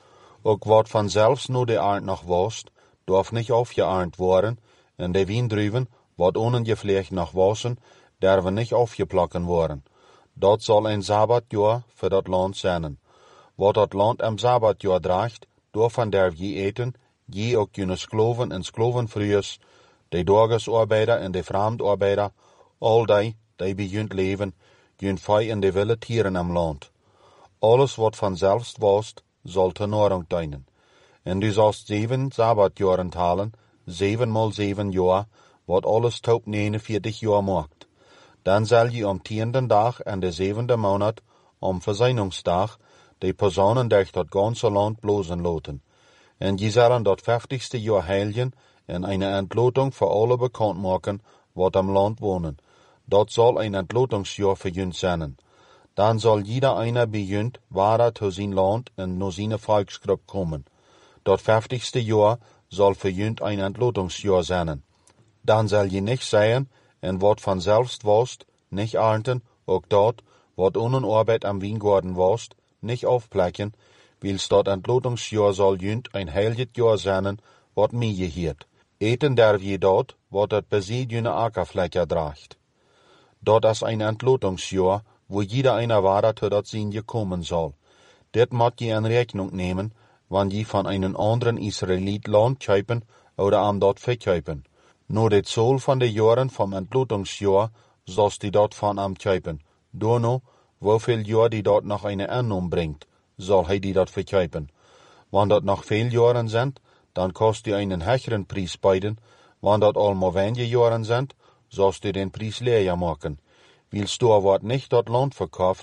Ook wat van zelfs nur de Ernt noch wost, darf nicht aufgeernt worden, en de Wiendruven, wat ohne gepflegt noch wassen, derven nicht aufgeplocken worden. Dat soll ein Sabbatjahr für dat Land sein. Wat dat Land am Sabbatjahr draagt, daarvan derf je eten, je ook jene Skloven en Sklovenvrouws, de Dorgesarbeider en de Fremdarbeider, al die, die bij junt leven, junt vee en de wilde tieren am Land. Alles wat vanzelfs was, zal te Nahrung dienen. En du sollst zeven Sabbatjaren talen, zeven mal zeven jaar, wat alles tot negenenveertig jaar maakt. Dan zal je am tienden dag en de zevende maand, am Verseinungsdag, de Personen durch dat ganze Land blozen loten. En je zullen dat vijftigste jaar heiligen en eine Entlotung voor alle bekend maken, wat am Land wonen. Dat zal een Entlotungsjahr für junt zijn. Dan zal jeder einer bij junt ware zu zijn Land en naar zijn Volksgruppe komen. Dat vijftigste jaar zal für junt een Entlotungsjahr zijn. Dan zal je niet zeggen, en wat vanzelfs wost, nicht ernten, ook dat, wat ohne Arbeit am Wiengarten wost, nicht aufplecken, wils dat Entlotungsjahr soll jünt ein heiliges Jahr sein, wat mir gehiert. Eten derf je dat, wat dat beseed jüne Ackerfläche draagt. Dat is ein Entlotungsjahr, wo jeder einer ware zu dat Sinn gekommen soll. Dit moet je in Rechnung nehmen, wann je von einem anderen Israelit Land kaufen oder am dort verkaufen. Nur de Zoll van de Jahren vom Entlotungsjahr sollst die dort von am kaufen. Dono, wieviel Jahr die dort noch eine Ernung bringt, soll hij die dort verkaufen. Wann dat noch veel Jahren sind, dann kost die einen höheren Preis beiden. Wann dat allemaal wenige Jahren sind, sollst du den Preis leer machen. Willst du aber nicht dort Land verkauft,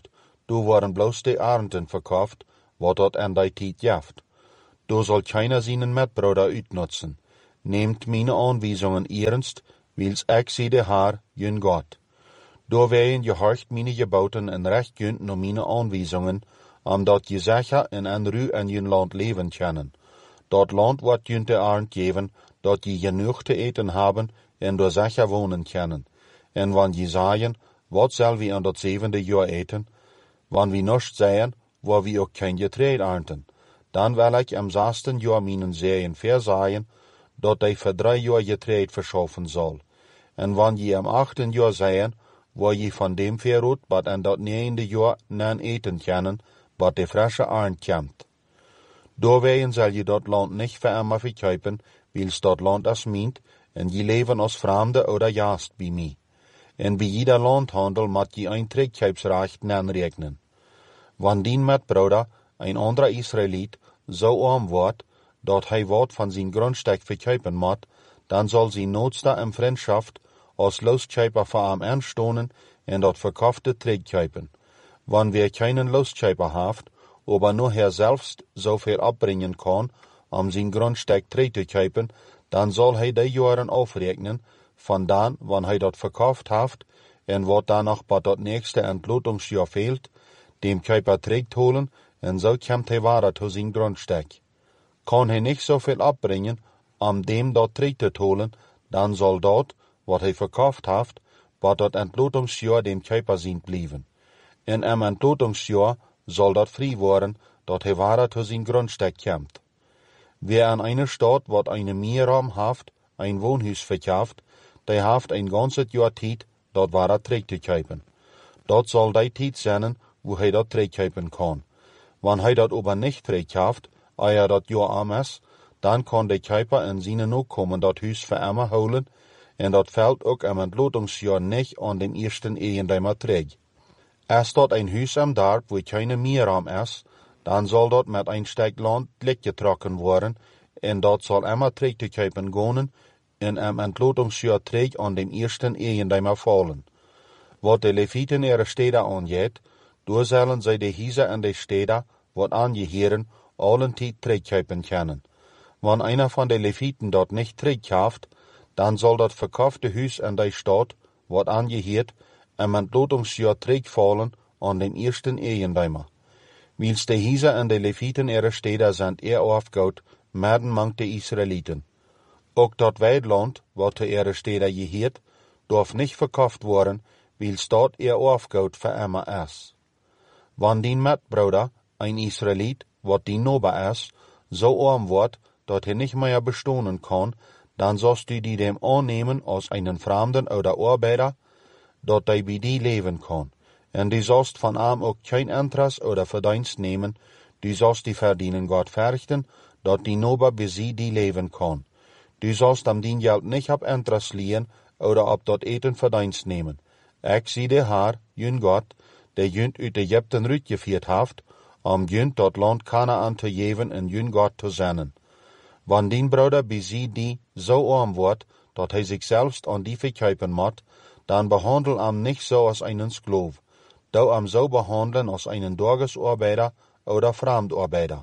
du worden bloos de arenden verkauft, wat dat aan die tijd jaft. Du zal keiner zijn metbroeder uitnutzen. Neemt mijn aanwijzingen ernst, wils ik zie de Haar, jun God. Door weien je horcht mijn geboten en recht kunt naar mijn aanwijzingen, omdat je zeker en en ru en jun land leven kennen. Dat land wordt jun de arend geven, dat je genoeg te eten hebben en door zeker wonen kennen. En wanneer je zeggen, wat zal we aan dat zevende jaar eten? Wanneer we niets zeggen, waar we ook geen getreed ernten, dan wil ik am zesden jaar mijn zeeën verzaaien, dat hij voor drie jaar getreed verschaffen zal. En wanneer je am achten jaar zeggen, waar je van dem verroet, wat aan dat negende jaar nan eten kennen, wat de frisse arend komt. Doorwegen zal je dat land niet voor immer verkopen, wils dat land als meent, en je leven als vreemde oder gast bij mij. En bij ieder landhandel moet je een terugkoopsrecht aanrekenen. Wanneer met broeder, een andere Israëliet, zo arm wordt, dat hij wat van zijn grondstuk verkopen moet, dan zal zijn noodste en vriendschaft als loskoper voor hem aanstonen en dat verkochte terugkopen. Wanneer geen loskoper heeft, aber nur hij zelfs zoveel opbrengen kan om zijn grondstuk terug te kopen, dan zal hij de jaren afrekenen, vandaan wanneer hij dat verkocht heeft, en wat dan nog bij dat nächste entlotingsjaar fehlt, dem koper terugholen, en zo komt hij weer tot zijn grondstuk. Kan hij niet zoveel opbrengen om dem dat terug te holen, dan zal dat, wat hij verkocht heeft, bij dat entlotingsjaar dem koper zijn blijven. En am entlotingsjaar zal dat vrij worden, dat hij weer tot zijn grondstuk komt. Wie aan een stad wat een meerraum heeft, een woonhuis verkauft, die heeft een ganse jaar tijd dat weer terug te kopen. Dat zal die tijd zijn, hoe hij dat terugkopen kan. Wanneer hij dat aber niet terugkauft, eer dat jaar am is, dan kan de koper en zijn nakomen dat huis voor immer houden, en dat valt ook am entlotingsjaar niet aan den eersten eigenaar terug. Als dat een huis am dorp waar geen meerraum is, dan zal dat met een stuk land leeggetrokken worden, en dat zal immer terug te kopen gaan, en am entlotingsjaar terug aan den eersten eigenaar vallen. Wat de Levieten ihre steden aangeet, door zullen zij de huizen en de steden, wat aangeheren, allen tijd terugkopen kunnen. Wanneer einer van de Levieten dat niet terugkauft, dan zal dat verkaufte huis en de stad, wat aangeheerd, am entlotingsjaar terugvallen aan den eersten eigenaar. Wils de huizen en de Levieten ihre steden zijn eer afgoud, midden mang de Israëlieten. Ook dat weidland, wat te ihre steden geheerd, darf niet verkauft worden, wils dat eer afgoud voor immer is. Wanneer die metbroeder, een Israëliet, wat die nober is, zo arm wordt, dat hij niet meer bestonen kan, dan zalst u die dem aannemen als een vreemden oder arbeider, dat hij bij die leven kan. En die zalst van hem ook geen interesse oder verdienst nemen, die zalst die verdienen God verrichten, dat die nober bij sie die leven kan. Die zalst hem die geld niet op interesse leen, oder op dat eten verdienst nemen. Ik zie de Haar, jun God, die junt uit Egypten uitgevierd heeft, om junt dat land Kanaan te geven en jun God te zenden. Wanneer die broeder bij sie die zo arm wordt, dat hij zichzelf aan die verkopen moet, dan behandel hem niet zo als een skloof. Doe hem zo behandelen als een dorgesarbeider oder vreemdarbeider.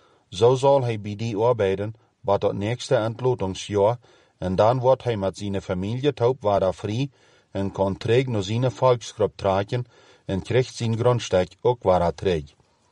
Zo zal hij bij die arbeiden, bij dat nächste entlotingsjaar, en dan wordt hij met zijn familie taub weer vrij, en kan terug naar zijn volksgroep trekken, en krijgt zijn grondstuk ook weer terug.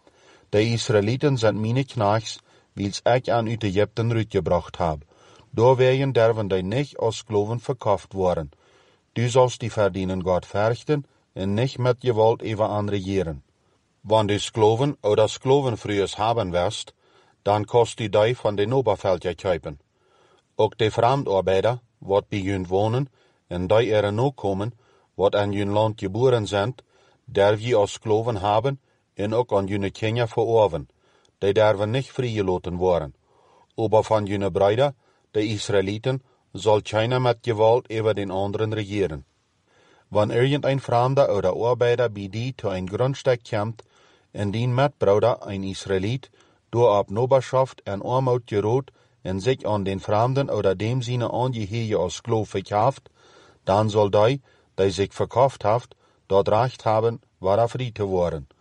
De Israëlieten zijn mijn knechts, wils ik aan uit Egypten uitgebracht heb. Doorwegen durven die niet als skloven verkauft worden. Du zalst die verdienen God verrichten, en niet met gewalt even aanregeren. Wanneer du skloven oder sklovenvruers hebben wirst, dan kost u die van de noberveldje kopen. Ook de vreemdarbeider, wat bij jun wonen, en die er no komen, wat aan jun land geboren zijn, durf je als skloven hebben, en ook aan june kinderen verorven. Die durven niet vrijgelaten worden. Aber van june bruiden, de Israëlieten, zal keiner met gewalt over den anderen regeren. Wanneer irgendein vreemde oder arbeider bij die te een grondstuk komt, en die metbroeder, een Israëliet, door op noberschaft en armoed gerood, en zich aan den vreemden oder dem zine aangeheerde als skloof verkauft, dan zal die, die zich verkauft heeft, dat recht hebben, weer vrij te worden.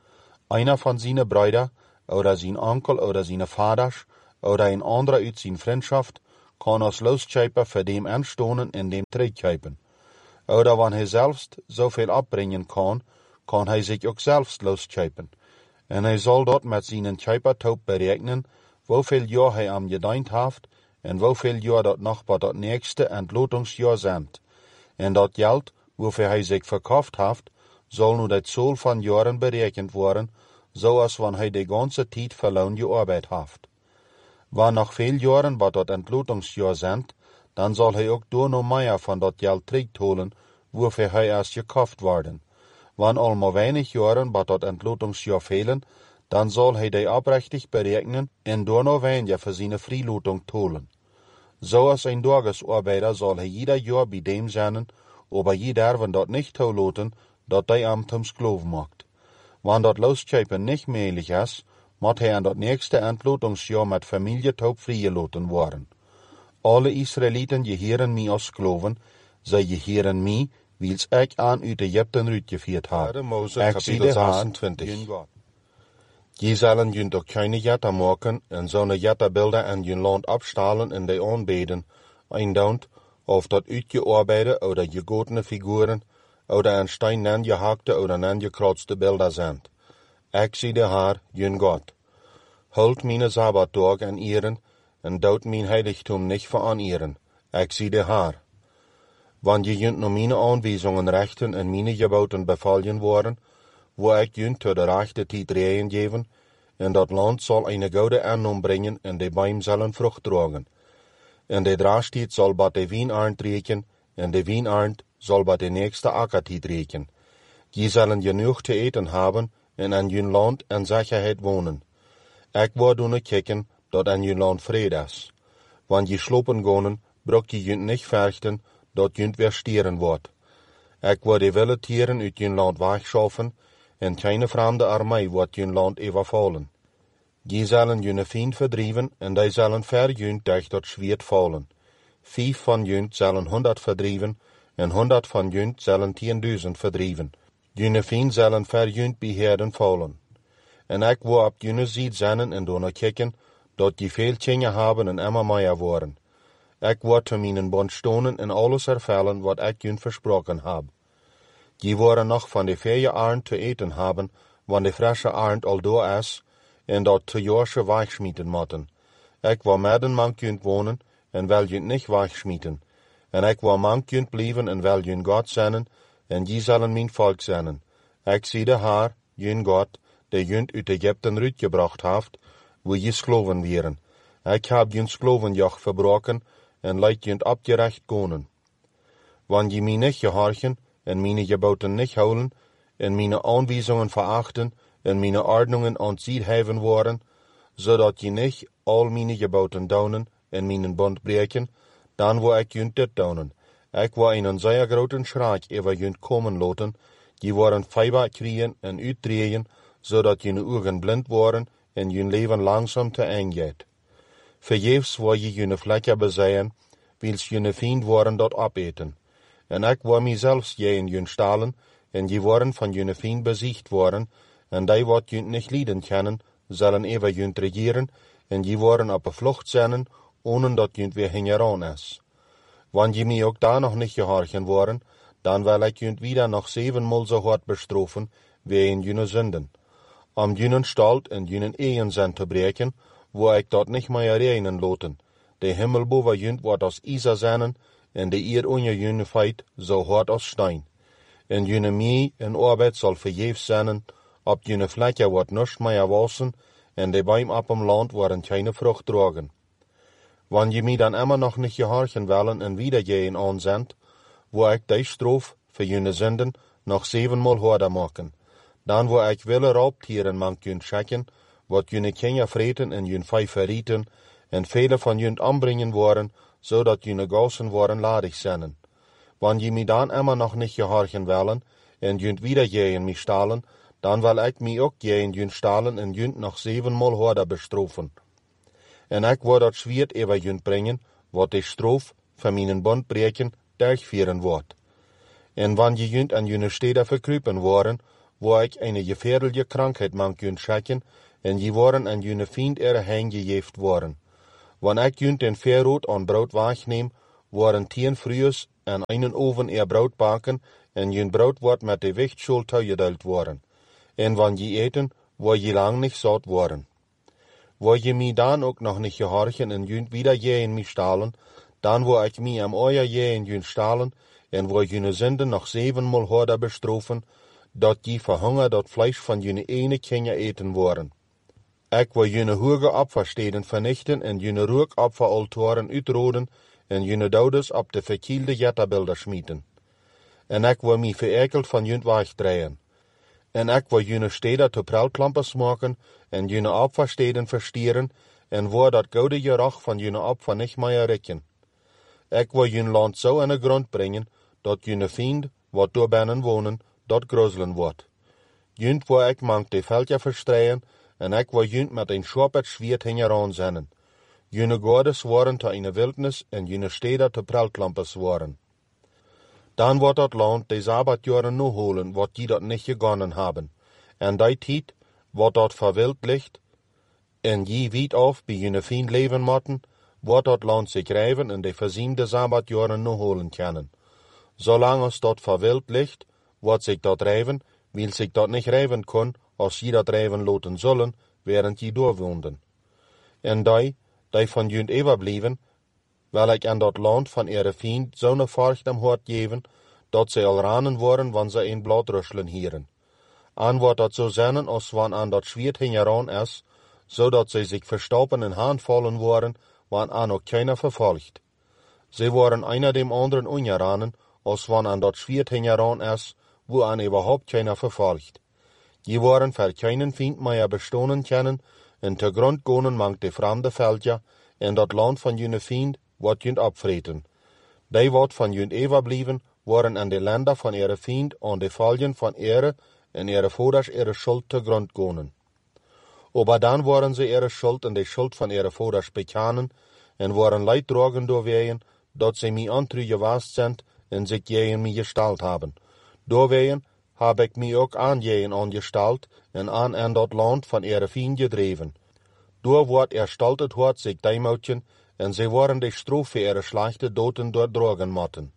einer van zijn bruider, oder zijn onkel, oder zijn vaders, oder een andere uit zijn vriendschaft, kan als loskijper voor dem aanstonen en dem terugkijpen. Oder wanneer hij zelfs zoveel opbrengen kan, kan hij zich ook zelfs loskijpen. En hij zal dat met zijn kijpertoop berekenen, hoeveel jaar hij am gediend heeft, en hoeveel jaar dat nog bij dat nächste ontlotingsjaar zijn. En dat geld, waarvoor hij zich verkauft heeft, zal nu dat zal van jaren berekend worden, zoals wanneer hij de ganze tijd verloon gearbeid heeft. Wanneer nog veel jaren bij dat ontlotingsjaar zijn, dan zal hij ook door nog meer van dat geld terugholen, waarvoor hij is gekauft worden. Wanneer al maar weinig jaren bij dat ontlotingsjaar velen, dan zal hij die oprechtig berekenen en door nog weniger voor zijn vrijlating tolen. Zoals een dagesarbeider zal hij ieder jaar bij dem zijn, aber je derven dat niet toelaten, dat hij am zum Sklaven maakt. Wanneer dat loskijpen niet mogelijk is, moet hij aan dat nächste ontlotingsjaar met familietoop vrijgelaten worden. Alle Israëlieten geheren mij als Sklaven, zij geheren mij, wils ik aan uit Egypten uitgevoerd heb. Ik zie de zesentwintig. Je zullen jun ook keine jatta maken, en zo'n jattabeelden en jun land opstalen en die aanbeden, eindaunt, of dat uitgearbeide oder gegotene figuren, oder een steen nangehakte oder nangekratste beelden zijn. Ik zie de Heer, jun God. Hult mijn Sabbatdag en eren, en dood mijn heiligtum niet veranieren. Ik zie de Heer. Wanneer je junt naar mijn aanwijzingen rechten en mijn geboten bevallen worden, waar ik junt tot de rechte tijd reden geven, en dat land zal een goede aannom brengen en de boom zullen vrucht dragen. En de draagstijd zal bij de wijnaard reken, en de wijnaard zal bij de nächste akkertijd reken. Je zullen genoeg te eten hebben, en aan je land en zekerheid wonen. Ik word doen kijken, dat aan je land vrede is. Want je slopen gaan, brok je junt niet vechten, dat junt weer stieren wordt. Ik word de wilde tieren uit je land wegschaffen, en geen vreemde armee wordt je land overvallen. Je zullen je vriend verdrijven, en die zullen ver junt durch dat zwaard vallen. Vijf van junt zullen honderd verdrijven, en honderd van junt zullen tienduizend verdrijven. Je vriend zullen ver junt beheerden vallen. En ik wil op je ziet zijn en doen kijken, dat je veel dingen hebben en immer meer worden. Ik word te mijn bond stonen en alles ervullen wat ik je versproken heb. Je worden nog van de vele arend te eten hebben, wanneer de frisse arend al door is, en dat te jaarsche wegsmieten moeten. Ik wil midden mank junt wonen, en wil junt niet wegsmieten. En ik wil mank junt blijven en wil junt God zijn, en je zullen mijn volk zijn. Ik zie de Heer, junt God, die junt uit Egypten uitgebracht heeft, waar je skloven wieren. Ik heb junt sklovenjoch verbroken, en laat junt opgerecht konen. Wanneer je mij niet gehorchen, en mijn geboten niet houden, en mijn aanwijzingen verachten, en mijn ordnungen ontzien hebben worden, zodat je niet al mijn geboten donen en mijn bond breken, dan wil ik junt dit donen. Ik wil een zeer grote schrik over junt komen laten, die worden feibak kriegen en uitdrehen, zodat je ogen blind worden en je leven langzaam te eng gaat. Vergeefs wil je je vlekken bezaaien, wils je vriend worden dat opeten. En ik wil mijzelf je in je stalen, en je worden van je vriend bezicht worden, en die wat je niet lijden kunnen, zullen even je regeren, en je worden op de vlucht zijn, ohne dat je weer hingeraan is. Wanneer je mij ook daar nog niet gehorchen worden, dan wil ik je wieder nog zevenmaal zo hard bestrafen, wegen je zinden. Om je stalt en je eigen zin te breken, wil ik dat niet meer reinen laten. De hemel boven je wordt als ijzer zijn, en de eer onder je feit zo hard als steen. En je mij en arbeid zal vergeefs zijn, op je vlekken wordt niets meer wassen, en de boom op hem land worden geen vrucht dragen. Wanneer je mij dan immer nog niet gehorchen willen en wieder je aanzendt, wil ik die straf voor je zinden nog zevenmaal harder maken. Dan wil ik willen raubtieren mank je schikken, wat je kinderen vreten en je vijf verrieten, en vele van je aanbrengen worden, zodat je gassen worden ladig zijn. Wanneer je mij dan immer nog niet gehorchen willen, en je wieder je in mij stalen, dan wil ik mij ook je in je stalen en je nog zevenmaal harder bestrafen. En ik wil dat zwaard over je brengen, wat de straf van mijn bond breken durchvieren wordt. En wanneer je aan je steden verkruipen worden, wo ik een gefährliche krankheid mank jun schakken, en je worden aan june vriend ere heen gejeefd worden. Wanneer ik junt den verrood aan brood wegneem, worden tien fruus en einen oven er brood baken, en jun brood wordt met de wichtschul toegedeeld worden. En wanneer je eten, word je lang niet zout worden. Word je mij dan ook nog niet gehorchen en junt wieder je in mij stalen, dan word ik mij am oor je in junt stalen, en word june zinden nog zevenmaal harder bestrofen, dat je verhunger dat vlees van june ene kindje eten worden. Ik wil june hoge opfersteden vernichten en june rookopferaltoren uitroden en june douders op de verkielde jetterbeelden smieten. En ik wil mij verekeld van junt wegdraaien. En ik wil june steden te prelklampers maken en june opfersteden verstieren en word dat gouden geruch van june opfer niet meer rekken. Ik wil june land zo aan de grond brengen, dat june vriend, wat door binnen wonen, dat grozelen wordt. Junt wil ik mank de veldje verstreien, en ik wil junt met een schwappet zwiert hingeraan zennen. June gordes worden te een wildnis en june steden te prelklampers worden. Dan wordt dat land de sabbatjaren nu holen, wat die dat niet gegonnen hebben. En die tijd, wat dat verwild ligt, en je weet af bij june vriend leven moeten, wordt dat land zich rijven en de verziemde sabbatjaren nu holen kunnen. Zolang als dat verwild ligt, wordt zich dat rijven, wil zich dat niet rijven kon, als je dat rijven laten zullen, während je doorwoonden. En die, die van junt overblijven, wil ik aan dat land van ere vriend zo'n vorst am hart geven, dat zij al ranen worden wanneer ze een blad russelen hieren. Aan wordt dat zo zijn als wanneer aan dat zwiert hingeraan is, zodat zij zich verstoppen en handvallen worden, wanneer aan ook keiner vervolgt. Zij worden einer dem anderen ongeranen, als wanneer aan dat zwiert hingeraan is, wo aan überhaupt keiner vervolgt. Je worden voor keinen vriend meer bestonen kennen, en te grond gonen mank de vreemde veldja, en dat land van june vriend wordt junt opvreten. Die wat van junt overblijven, worden aan de landen van ere vriend aan de volgen van ere en ere voders ere schuld te grond gonen. Aber dan worden ze ere schuld en de schuld van ere voders bekennen, en worden leid drogen doorweien, dat ze mij antru gewaast zijn en zich jeën mij gestald hebben. Doorweien heb ik mij ook aan jeën aangestald en aan en dat land van ere vriend gedreven. Door wordt er staltet hoort zich deimoutjen, en ze worden de stroof voor ere slechte doden doordrogen moeten.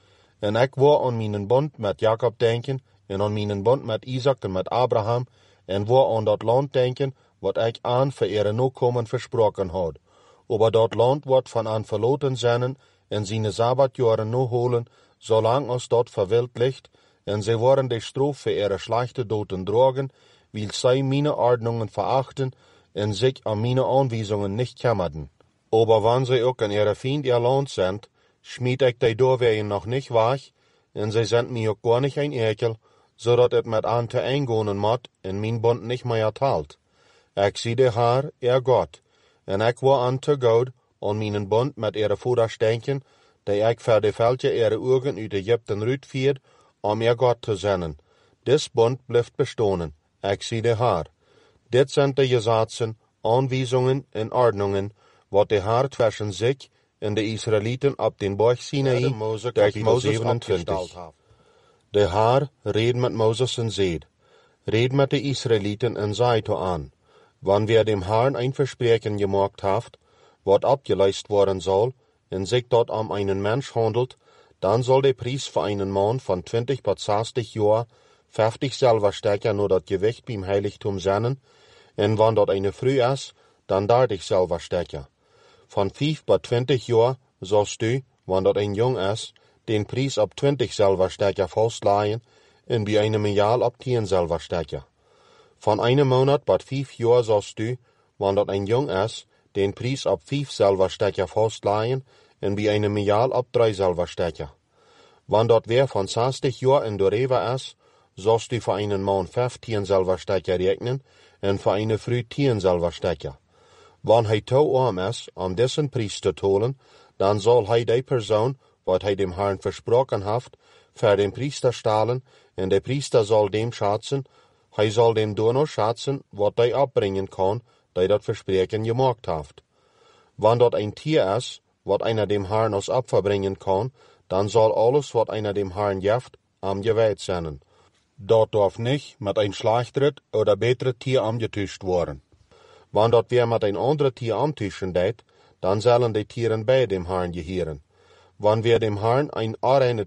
En ik wil aan mijn bond met Jacob denken, en aan mijn bond met Isaac en met Abraham, en wil aan dat land denken, wat ik aan voor ere nakomen versproken had. Aber dat land wordt van aan verloten zijn, en zijn sabbatjaren nu holen, zolang als dat verwild ligt, en zij worden de stroof voor ere slechte doden drogen, wil zij mijn ordnungen verachten, en zich aan mijn aanwijzingen niet kemmerden. Aber wanneer zij ook aan ere vriend ihr land zijn, schmied ik die doorweien nog niet weg, en zij zijn mij ook gar niet een ekel, zodat het met aan te eingonen moet, en mijn bond niet meer talt. Ik zie de Heer, er God, en ik wil aan te God, aan mijn bond met ere voders denken, die ik voor de veldje ere ogen uit Egypten uitvierd, om er God te zennen. Dis bond blijft bestonen. Ik zie de Heer. Dit zijn de gezaten, aanwijzingen en ordnungen, wat de Heer tussen zich en de Israëlieten op den berg Sinaï durch Moses zevenentwintig. De Heer reed met Moses en zeid, red met de Israëlieten en zei toe aan, wanneer dem Herrn een verspreken gemaakt heeft, wat opgeleist worden zal, en zich dat om einen mens handelt, dan zal de prijs voor einen man van twintig tot zestig jaar vijftig silverstekken naar dat gewicht beim heiligtum zijn, en wanneer dat eine vrouw is, dan dertig silverstekken. Van vijf tot twintig jaar zalst u, wanneer dat een jong is, den prijs op twintig silverstekken vastleggen, en bij einem jaar op tien silverstekken. Van een maand tot vijf jaar zalst u, wanneer dat een jong is, den prijs op vijf silverstekken vastleggen, en bij einem jaar op drie silverstekken. Wanneer dat weer van zestig jaar en doorheen is, zalst u voor een man vijftien silverstekken rekenen, en voor een vrouw tien silverstekken. Wanneer hij te arm is om deze prijs te tolen, dan zal hij die persoon, wat hij dem Herrn versproken heeft, voor den priester stalen, en de priester zal dem schatzen, hij zal dem donor schatzen, wat hij opbrengen kan, die dat verspreken gemaakt heeft. Wanneer dat een tier is, wat einer dem Herrn als opfer brengen kan, dan zal alles wat einer dem Herrn geeft, am gewijd zijn. Dort darf nicht mit ein schlechteres oder besseres Tier angetuscht worden. Wenn dort wer mit ein anderes Tier antuschen det, dann sollen die Tieren bei dem Herrn gehören. Wenn wir dem Herrn ein reines